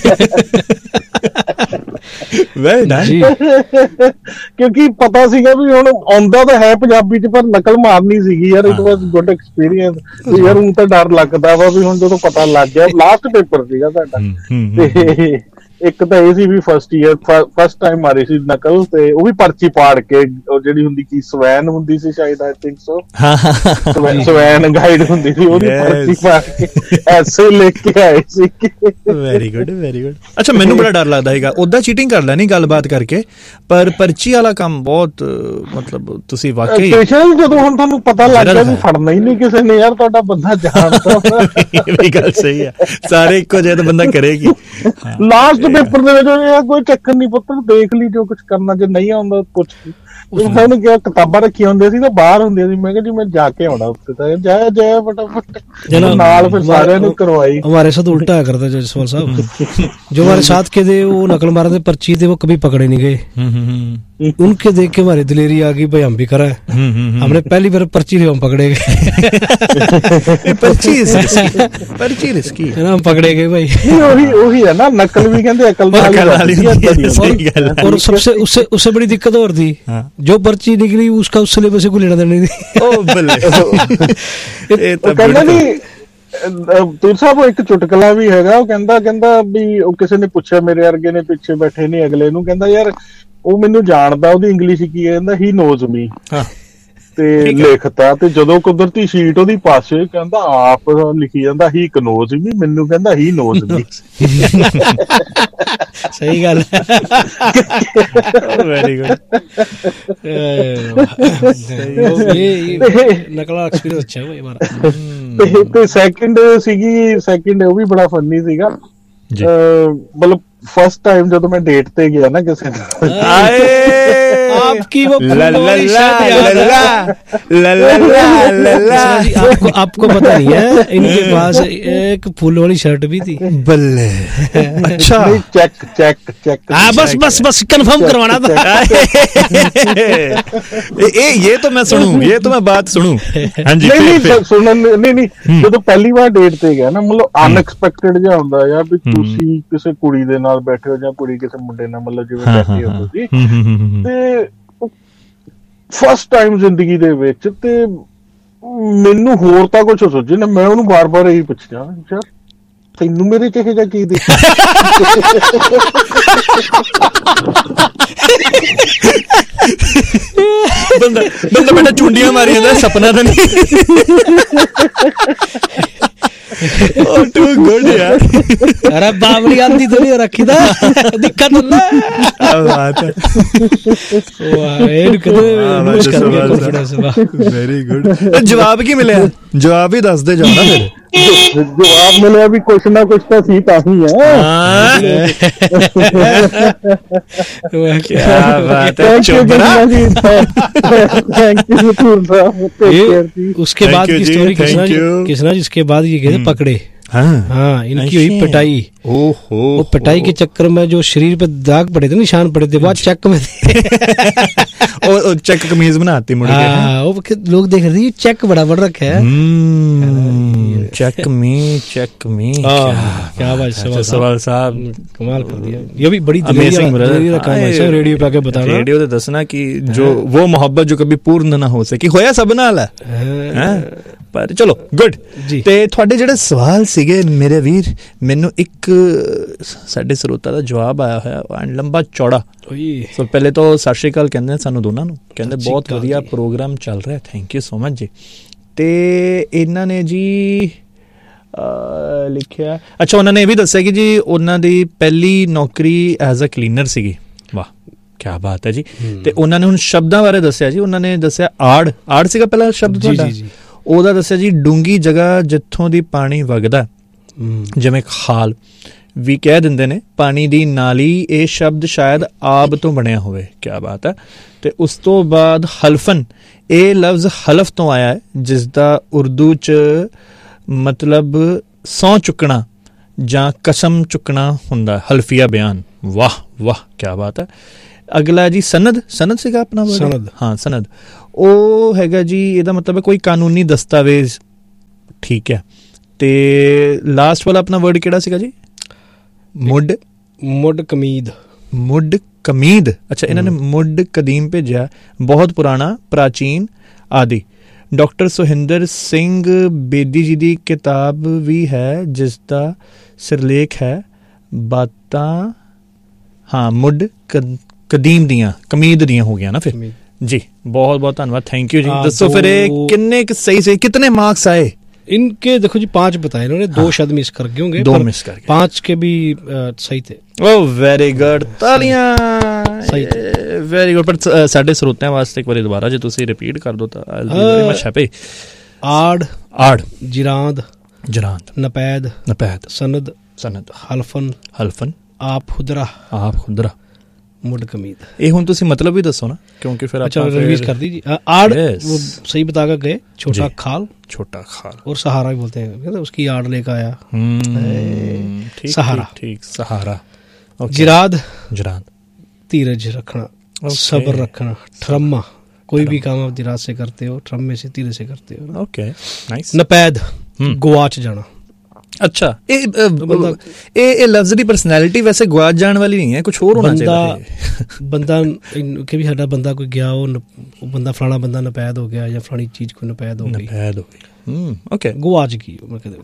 Very nice. ਕਿਉਂਕਿ ਪਤਾ ਸੀਗਾ ਵੀ ਹੁਣ ਆਉਂਦਾ ਤਾਂ ਹੈ ਪੰਜਾਬੀ ਚ, ਪਰ ਨਕਲ ਮਾਰਨੀ ਸੀਗੀ ਯਾਰ। ਇਟ ਵਾਜ਼ ਗੁੱਡ ਐਕਸਪੀਰੀਅੰਸ ਯਾਰ। ਹੁਣ ਤਾਂ ਡਰ ਲੱਗਦਾ ਵਾ ਵੀ ਹੁਣ ਜਦੋਂ ਪਤਾ ਲੱਗ ਗਿਆ, ਲਾਸਟ ਪੇਪਰ ਸੀਗਾ ਸਾਡਾ। ਤੇ ਇੱਕ ਤਾਂ ਇਹ ਸੀ ਵੀ ਫਸਟ ਈਅਰ ਫਸਟ ਟਾਈਮ ਮਾਰੀ ਸੀ ਨਕਲ, ਤੇ ਉਹ ਵੀ ਪਰਚੀ ਪਾੜ ਕੇ, ਉਹ ਜਿਹੜੀ ਹੁੰਦੀ ਕੀ ਸਵੈਨ ਹੁੰਦੀ ਸੀ ਸ਼ਾਇਦ, I think so swan guide ਹੁੰਦੀ ਸੀ, ਉਹਦੀ ਪਰਚੀ ਪਾੜ ਕੇ ਐਸੇ ਲਿਖ ਕੇ ਆਏ ਸੀ। Very good very good. ਅੱਛਾ, ਮੈਨੂੰ ਬੜਾ ਡਰ ਲੱਗਦਾ ਹੈਗਾ ਉਦਾਂ ਚੀਟਿੰਗ ਕਰ ਲੈਣੀ ਗੱਲਬਾਤ ਕਰਕੇ, ਪਰ ਪਰਚੀ ਵਾਲਾ ਕੰਮ ਬਹੁਤ, ਮਤਲਬ ਤੁਸੀਂ ਵਾਕਈ ਜਦੋਂ ਹੁਣ ਤੁਹਾਨੂੰ ਪਤਾ ਲੱਗ ਗਿਆ ਵੀ ਫੜਨਾ ਹੀ ਨਹੀਂ ਕਿਸੇ ਨੇ ਯਾਰ, ਤੁਹਾਡਾ ਬੰਦਾ ਜਾਣਦਾ। ਇਹ ਵੀ ਗੱਲ ਸਹੀ ਹੈ, ਸਾਰੇ ਇੱਕੋ ਜਿਹੇ ਤਾਂ ਬੰਦਾ ਕਰੇਗੀ। ਲਾਸਟ ਪੇਪਰ ਦੇ ਵਿੱਚ ਕੋਈ ਚੱਕਰ ਨੀ ਪੁੱਤਰ, ਦੇਖ ਲਈ ਜੋ ਕੁਛ ਕਰਨਾ, ਜੇ ਨਹੀਂ ਆਉਂਦਾ ਪੁੱਛ ਲਈ। ਉਹਨੂੰ ਕਿਹਾ ਕਿਤਾਬਾਂ ਰੱਖੀਆਂ ਹੁੰਦੀਆਂ ਸੀ ਨਾ ਬਾਹਰ ਹੁੰਦੀਆਂ ਸੀ, ਮੈਂ ਕਿਹਾ ਜੀ ਮੈਂ ਜਾ ਕੇ ਆਉਣਾ ਉੱਥੇ, ਤਾਂ ਜਾਇਆ ਜਾਇਆ फटाफट ਨਾਲ फिर सारे ने करवाई। हमारे साथ उल्टा करता जसवाल साहब, जो हमारे साथ के थे वो नकल मारे थे, पर्ची थे वो कभी पकड़े नहीं गए। उनके देख के हमारी दिलेरी आ गई, भाई हम भी करा है। हमने पहली बार पर्ची हम पकड़े गए। पर्ची पर्ची रिस्की है ना, हम पकड़े गए भाई। वही वही है ना, नकल भी कहते अकल वाली। और सबसे उससे उससे बड़ी दिक्कत और थी, जो पर्ची निकली उसका उस सिलेबस से कोई लेना देना नहीं थी। ओ बल्ले ਕਹਿੰਦਾ ਨੀ ਤੂਰ ਸਾਹਿਬ, ਇੱਕ ਚੁਟਕਲਾ ਵੀ ਹੈਗਾ, ਉਹ ਕਹਿੰਦਾ ਕਹਿੰਦਾ ਵੀ ਉਹ ਕਿਸੇ ਨੇ ਪੁੱਛਿਆ, ਮੇਰੇ ਵਰਗੇ ਨੇ ਪਿੱਛੇ ਬੈਠੇ ਨੇ ਅਗਲੇ ਨੂੰ, ਕਹਿੰਦਾ ਯਾਰ ਉਹ ਮੈਨੂੰ ਜਾਣਦਾ, ਉਹਦੀ ਇੰਗਲਿਸ਼ ਕੀ ਹੈ, ਕਹਿੰਦਾ ਹੀ ਨੋਜ਼ ਮੀ। ਤੇ ਲਿਖਤਾ, ਤੇ ਜਦੋਂ ਕੁਦਰਤੀ ਸ਼ੀਟ ਉਹਦੀ ਪਾਸੇ, ਕਹਿੰਦਾ ਆਪ ਲਿਖੀ ਜਾਂਦਾ ਹੀ ਕਨੋਜ਼ ਮੀ, ਮੈਨੂੰ ਕਹਿੰਦਾ ਹੀ ਨੋਜ਼ ਮੀ। ਸਹੀ ਗੱਲ ਹੈ। Very good. ਨਕਲ ਐਕਸਪੀਰੀਅੰਸ ਅੱਛਾ ਹੈ ਹਮਾਰਾ। ਤੇ ਸੈਕਿੰਡ ਸੀਗੀ, ਸੈਕਿੰਡ ਉਹ ਵੀ ਬੜਾ ਫਨੀ ਸੀਗਾ। ਮਤਲਬ ਫਸਟ ਟਾਈਮ ਜਦੋਂ ਮੈਂ ਡੇਟ ਤੇ ਗਿਆ ਨਾ ਕਿਸੇ ਨਾਲ, आपकी वो आपको आपको पता नहीं है, इनके पास एक फूल वाली शर्ट भी थी। बल्ले, अच्छा चेक चेक चेक। हाँ बस बस बस कंफर्म करवाना था। ये ये तो मैं सुनूं, ये तो मैं बात सुनूं। हाँ जी, नहीं सुन नहीं नहीं ਜਦੋਂ ਪਹਿਲੀ ਵਾਰ ਡੇਟ ਤੇ ਗਿਆ ਨਾ, ਮਤਲਬ ਅਨਐਕਸਪੈਕਟਡ ਜਿਹਾ ਹੁੰਦਾ ਯਾਰ ਵੀ ਤੁਸੀਂ ਕਿਸੇ ਕੁੜੀ ਦੇ ਨਾਲ ਬੈਠੇ ਹੋ ਜਾਂ ਕੁੜੀ ਕਿਸੇ ਮੁੰਡੇ ਨਾਲ, ਮਤਲਬ ਜਿਵੇਂ ਬੈਠੇ ਹੋ ਤੁਸੀਂ, ਤੇ ਫਸਟ ਟਾਈਮ ਜ਼ਿੰਦਗੀ ਦੇ ਵਿੱਚ। ਤੇ ਮੈਨੂੰ ਹੋਰ ਤਾਂ ਕੁਛ ਸੋਚੇ ਨਾ, ਮੈਂ ਉਹਨੂੰ ਬਾਰ-ਬਾਰ ਇਹੀ ਪੁੱਛਿਆ, ਯਾਰ ਤੈਨੂੰ ਮੇਰੇ ਚ ਇਹ ਜਿਹਾ ਕੀ ਦੇਖਿਆ? ਬੰਦਾ ਬੰਦਾ ਬੇਟਾ ਚੁੰਡੀਆਂ ਮਾਰੀ ਜਾਂਦਾ, ਸੁਪਨਾ ਤਾਂ ਨਹੀਂ। Oh, too good यार। अरे बावली आंधी थोड़ी रखी था, दिक्कत होता है। क्या बात है। Very good. जवाब की मिले? जवाब ही दस दे जाओ ना फिर। जवाब मिले भी कुछ ना कुछ तो सी ताही है। क्या बात है, चोबरा। Thank you. उसके बाद की स्टोरी किसना, जिसके बाद ये गए पकड़े। हाँ हाँ, इनकी हुई पिटाई। ओहो, वो पिटाई के चक्कर में जो शरीर पे दाग पड़े थे, निशान पड़े थे, वो चेक में थे। ਉਹ ਚੈੱਕ ਕਮੀਜ਼ ਬਣਾਤੀ ਮੁੜ ਕੇ। हाँ वो लोग देख रहे हैं चेक बड़ा बड़ रखा है। चेक मी चेक मी क्या भाई सवाल साहब कमाल कर दिया। ये भी बड़ी अमेजिंग ब्रदर रेडियो पे आके बताना, रेडियो ते दसना कि जो वो मोहब्बत जो कभी पूर्ण ना हो सकी होया सब नाल है। पर चलो गुड जी। ਤੇ ਤੁਹਾਡੇ ਜਿਹੜੇ ਸਵਾਲ ਸੀਗੇ ਮੇਰੇ ਵੀਰ, ਮੈਨੂੰ ਇੱਕ ਸਾਡੇ ਸਰੋਤਾ ਦਾ ਜਵਾਬ ਆਇਆ ਹੋਇਆ ਲੰਬਾ ਚੌੜਾ। ਸੋ ਪਹਿਲੇ ਤਾਂ ਸਤਿ ਸ਼੍ਰੀ ਅਕਾਲ ਕਹਿੰਦੇ ਨੇ ਸਾਨੂੰ ਦੋਨਾਂ ਨੂੰ, ਕਹਿੰਦੇ ਬਹੁਤ ਵਧੀਆ ਪ੍ਰੋਗਰਾਮ ਚੱਲ ਰਿਹਾ, ਥੈਂਕ ਯੂ ਸੋ ਮਚ ਜੀ। ਤੇ ਇਹਨਾਂ ਨੇ ਜੀ ਲਿਖਿਆ, ਅੱਛਾ ਉਹਨਾਂ ਨੇ ਇਹ ਵੀ ਦੱਸਿਆ ਕਿ ਜੀ ਉਹਨਾਂ ਦੀ ਪਹਿਲੀ ਨੌਕਰੀ ਐਜ਼ ਅ ਕਲੀਨਰ ਸੀਗੀ। ਵਾਹ ਕਿਆ ਬਾਤ ਹੈ ਜੀ। ਤੇ ਉਹਨਾਂ ਨੇ ਹੁਣ ਸ਼ਬਦਾਂ ਬਾਰੇ ਦੱਸਿਆ ਜੀ, ਉਹਨਾਂ ਨੇ ਦੱਸਿਆ ਆੜ, ਆੜ ਸੀਗਾ ਪਹਿਲਾ ਸ਼ਬਦ ਤੁਹਾਡਾ, ਉਹਦਾ ਦੱਸਿਆ ਜੀ ਡੂੰਗੀ ਜਗ੍ਹਾ ਜਿੱਥੋਂ ਦੀ ਪਾਣੀ ਵਗਦਾ, ਜਿਵੇਂ ਖਾਲ ਵੀ ਕਹਿ ਦਿੰਦੇ ਨੇ ਪਾਣੀ ਦੀ ਨਾਲੀ, ਇਹ ਸ਼ਬਦ ਸ਼ਾਇਦ ਆਬ ਤੋਂ ਬਣਿਆ ਹੋਵੇ। ਕਿਆ ਬਾਤ ਹੈ। ਤੇ ਉਸ ਤੋਂ ਬਾਅਦ ਹਲਫਨ, ਇਹ ਲਫ਼ਜ਼ ਹਲਫ ਤੋਂ ਆਇਆ ਹੈ, ਜਿਸ ਦਾ ਉਰਦੂ 'ਚ ਮਤਲਬ ਸਹੁੰ ਚੁੱਕਣਾ ਜਾਂ ਕਸਮ ਚੁੱਕਣਾ ਹੁੰਦਾ, ਹਲਫੀਆ ਬਿਆਨ। ਵਾਹ ਵਾਹ ਕਿਆ ਬਾਤ ਹੈ। ਅਗਲਾ ਜੀ ਸਨਦ, ਸਨਦ ਸੀਗਾ ਆਪਣਾ ਸਨਦ, ਹਾਂ ਸਨਦ, ਉਹ ਹੈਗਾ ਜੀ ਇਹਦਾ ਮਤਲਬ ਹੈ ਕੋਈ ਕਾਨੂੰਨੀ ਦਸਤਾਵੇਜ਼। ਠੀਕ ਹੈ। ਤੇ ਲਾਸਟ ਵਾਲਾ ਆਪਣਾ ਵਰਡ ਕਿਹੜਾ ਸੀਗਾ ਜੀ? ਮੁੱਢ, ਮੁੱਢ ਕਮੀਦ, ਮੁੱਢ ਕਮੀਦ। ਅੱਛਾ ਇਹਨਾਂ ਨੇ ਮੁੱਢ ਕਦੀਮ ਭੇਜਿਆ, ਬਹੁਤ ਪੁਰਾਣਾ, ਪ੍ਰਾਚੀਨ ਆਦਿ। ਡਾਕਟਰ ਸੁਹਿੰਦਰ ਸਿੰਘ ਬੇਦੀ ਜੀ ਦੀ ਕਿਤਾਬ ਵੀ ਹੈ ਜਿਸ ਦਾ ਸਿਰਲੇਖ ਹੈ ਬਾਤਾਂ, ਹਾਂ ਮੁੱਢ ਕਦੀਮ ਦੀਆਂ, ਕਮੀਦ ਦੀਆਂ ਹੋ ਗਿਆ ਨਾ ਫਿਰ ਜੀ। बहुत बहुत धन्यवाद, थैंक यू जी। दसो फिर कितने सही से कितने मार्क्स आए इनके? देखो जी पांच बताए इन्होंने, दो शायद मिस कर गए होंगे, दो मिस कर गए, पांच के भी सही थे। ओह वेरी गुड, तालियां, सही थे, वेरी गुड। पर साडे ਸਰੋਤਿਆਂ ਵਾਸਤੇ ਇੱਕ ਵਾਰੀ ਦੁਬਾਰਾ ਜੇ ਤੁਸੀਂ ਰਿਪੀਟ ਕਰ ਦੋ ਤਾਂ I will very much happy. ਆੜ, ਆੜ, ਜਿਰਾਂਦ, ਜਰਾਂਦ, ਨਪੈਦ, ਨਪੈਦ, ਸਨਦ, ਸਨਦ, ਹਲਫਨ, ਹਲਫਨ, ਆਪ ਖੁਦਰਾ, ਆਪ ਖੁਦਰਾ, मुड कमीद। ਇਹ ਹੁਣ ਤੁਸੀਂ ਮਤਲਬ ਵੀ ਦੱਸੋ ਨਾ, क्योंकि फिर अच्छा रिवीज कर दीजिए। आड़ वो सही बता कर गए, छोटा खाल, छोटा खाल, और सहारा भी बोलते हैं, उसकी आड़ लेकर आया, सहारा, ठीक सहारा। जिराद, जिराद, धीरज रखना, सब्र रखना, ठरम्मा, कोई भी काम आप जिराद से करते हो, ठरम्मे से, धीरे से करते हो। Okay nice. नपैद, गुआच जाना। अच्छा ਇਹ ਇਹ ਇਹ ਲਫ਼ਜ਼ ਦੀ ਪਰਸਨੈਲਿਟੀ ਵੈਸੇ ਗਵਾਚ ਜਾਣ ਵਾਲੀ ਨਹੀਂ ਹੈ, ਕੁਝ ਹੋਰ ਹੋਣਾ ਚਾਹੀਦਾ। ਬੰਦਾ ਕਿ ਵੀ ਸਾਡਾ ਬੰਦਾ ਕੋਈ ਗਿਆ, ਉਹ ਬੰਦਾ ਫਲਾਣਾ ਬੰਦਾ ਨਪੈਦ ਹੋ ਗਿਆ ਜਾਂ ਫਲਾਣੀ ਚੀਜ਼ ਕੋਈ ਨਪੈਦ ਹੋ ਗਈ, ਨਪੈਦ ਹੋ गई, ओके गुआच की।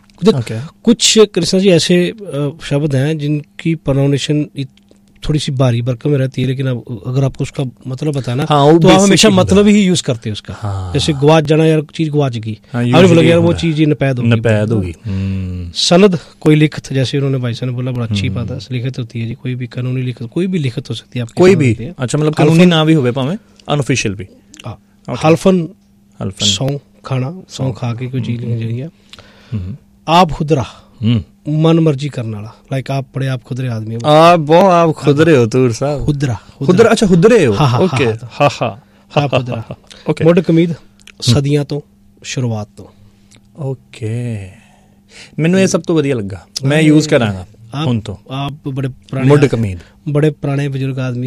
कुछ कृष्णा जी ऐसे शब्द हैं जिनकी प्रोनाउंसिएशन थोड़ी सी बारी बरकम में रहती है, लेकिन अब अगर आपको उसका मतलब बताना हाँ, तो आप हमेशा मतलब ही यूज करते हैं उसका। हाँ, जैसे गुआच जाना, यार चीज गुआच गई, यार वो चीज नपैद होगी, नपैद होगी। सनद, कोई लिखत, जैसे उन्होंने भाई साहब ने बोला, बड़ा अच्छी बात है, लिखत होती है जी, कोई भी कानूनी लिखत, कोई भी लिखत हो सकती है आपकी, कोई भी। अच्छा मतलब कानूनी ना भी होवे भावे अनऑफिशियल भी। हल्फन, हल्फन सौ खाना, सौ खा के कोई चीज लेनी चाहिए। आप खुदरा, मन मर्जी करने वाला, लाइक आप बड़े आप खुदरे आदमी हो, आप बहुत आप खुदरे हो तूर साहब, खुदरा खुदरा। अच्छा खुदरे हो, ओके, हा हा हा खुदरा, ओके। मुड कमीद, सदियां तो शुरुआत तो, ओके। ਮੈਨੂੰ ਇਹ ਸਭ ਤੋਂ ਵਧੀਆ ਲੱਗਾ, ਮੈਂ ਯੂਜ਼ ਕਰਾਂਗਾ ਹੁਣ ਤੋਂ। आप बड़े पुराने मुड कमीद, बड़े पुराने बुजुर्ग आदमी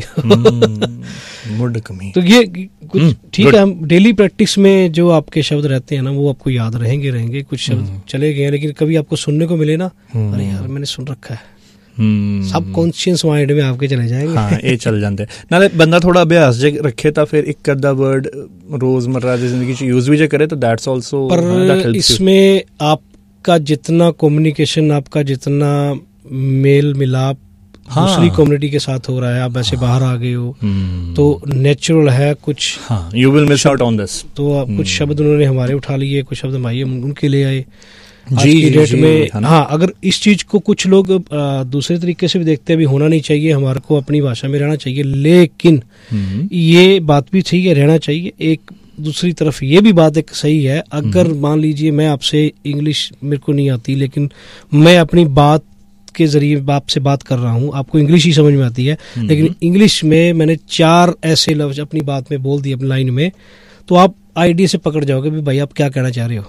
मुड कमीद, तो ये कुछ ठीक है। हम डेली प्रैक्टिस में जो आपके शब्द रहते हैं ना, वो आपको याद रहेंगे रहेंगे कुछ शब्द चले गए, लेकिन कभी आपको सुनने को मिले ना, अरे यार मैंने सुन रखा है, सब कॉन्शियस माइंड में आपके चले जाएंगे। हाँ ये चल जाते नाले बंदा थोड़ा अभ्यास जे रखे तो फिर एक अद्धा वर्ड रोजमर्रा की जिंदगी च यूज भी जे करे तो दैट्स आल्सो। पर इसमें आपका जितना कम्युनिकेशन, आपका जितना मेल मिलाप हाँ, दूसरी कम्युनिटी के साथ हो रहा है, आप ऐसे हाँ, बाहर आ गए हो तो नेचुरल है कुछ। You will miss out on this. तो कुछ शब्द उन्होंने हमारे उठा लिए, कुछ शब्द हमारे उनके ले आए आज की डेट में। हाँ, अगर इस चीज को कुछ लोग दूसरे तरीके से भी देखते हैं, भी होना नहीं चाहिए, हमारे को अपनी भाषा में रहना चाहिए, लेकिन ये बात भी सही है, रहना चाहिए। एक दूसरी तरफ ये भी बात एक सही है, अगर मान लीजिए मैं आपसे इंग्लिश मेरे को नहीं आती, लेकिन मैं अपनी बात के जरिए आपसे बात कर रहा हूँ, आपको इंग्लिश ही समझ में आती है, लेकिन इंग्लिश में मैंने चार ऐसे लफ्ज अपनी बात में बोल दिए अपनी लाइन में, तो आप आइडिया से पकड़ जाओगे भी भाई आप क्या कहना चाह रहे हो,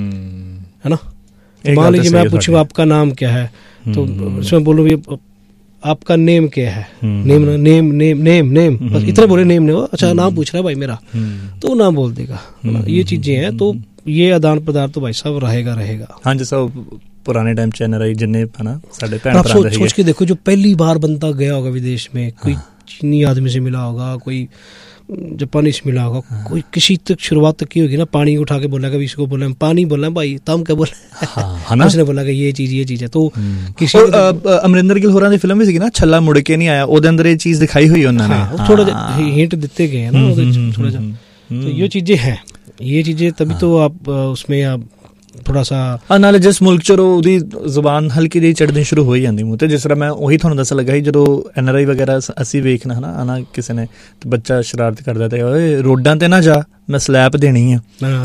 है ना। मान लीजिए मैं पूछूँ आपका नाम क्या है, तो उसमें बोलूँ आपका नेम क्या है, name name name name name बस इतना बोले, नेम ने अच्छा नाम पूछ रहा है भाई मेरा, तो नाम बोल देगा। ये चीजें हैं, तो ये आदान प्रदान तो भाई साहब रहेगा रहेगा। हाँ जैसा पुराने टाइम च एनआरआई जिन्ने है ना साडे भैन भरा रहे, सोच के देखो जो पहली बार बंदा गया होगा विदेश में, कोई चीनी आदमी से मिला होगा, कोई जापानी से मिला होगा, हाँ। कोई किसी तक शुरुआत तक की होगी ना, पानी उठा के बोला, कभी इसको बोला पानी बोला भाई तम क्या बोला, हाँ, उसने बोला कि ये चीज ये चीज है। तो किसी अमरिंदर गिल होरां दी फिल्म भी सी ना छल्ला मुड़ के नहीं आया, ओदे अंदर ये चीज दिखाई हुई उन्होंने, हाँ, थोड़ा हिंट देते गए ना थोड़ा सा। तो ये चीजें हैं, ये चीजें तभी तो आप उसमें आप थोड़ा सा नाले जिस मुल्क च ਉਹਦੀ ਜ਼ੁਬਾਨ ਹਲਕੀ ਜਿਹੀ ਚੜ੍ਹਨੀ ਸ਼ੁਰੂ ਹੋ ਜਾਂਦੀ ਮੂੰਹ ਤੇ। ਜਿਸ ਤਰ੍ਹਾਂ ਮੈਂ ਉਹੀ ਤੁਹਾਨੂੰ ਦੱਸਣ ਲੱਗਾ ਸੀ, ਜਦੋਂ ਐਨ ਆਰ ਆਈ ਵਗੈਰਾ ਅਸੀਂ ਵੇਖਣਾ ਹੈ ਨਾ, ਆਣਾ ਕਿਸੇ ਨੇ ਤੇ ਬੱਚਾ ਸ਼ਰਾਰਤ ਕਰਦਾ ਤੇ ਓਏ ਰੋਡਾਂ ਤੇ ਨਾ ਜਾ, ਮੈਂ ਸਲੈਪ ਦੇਣੀ ਆ,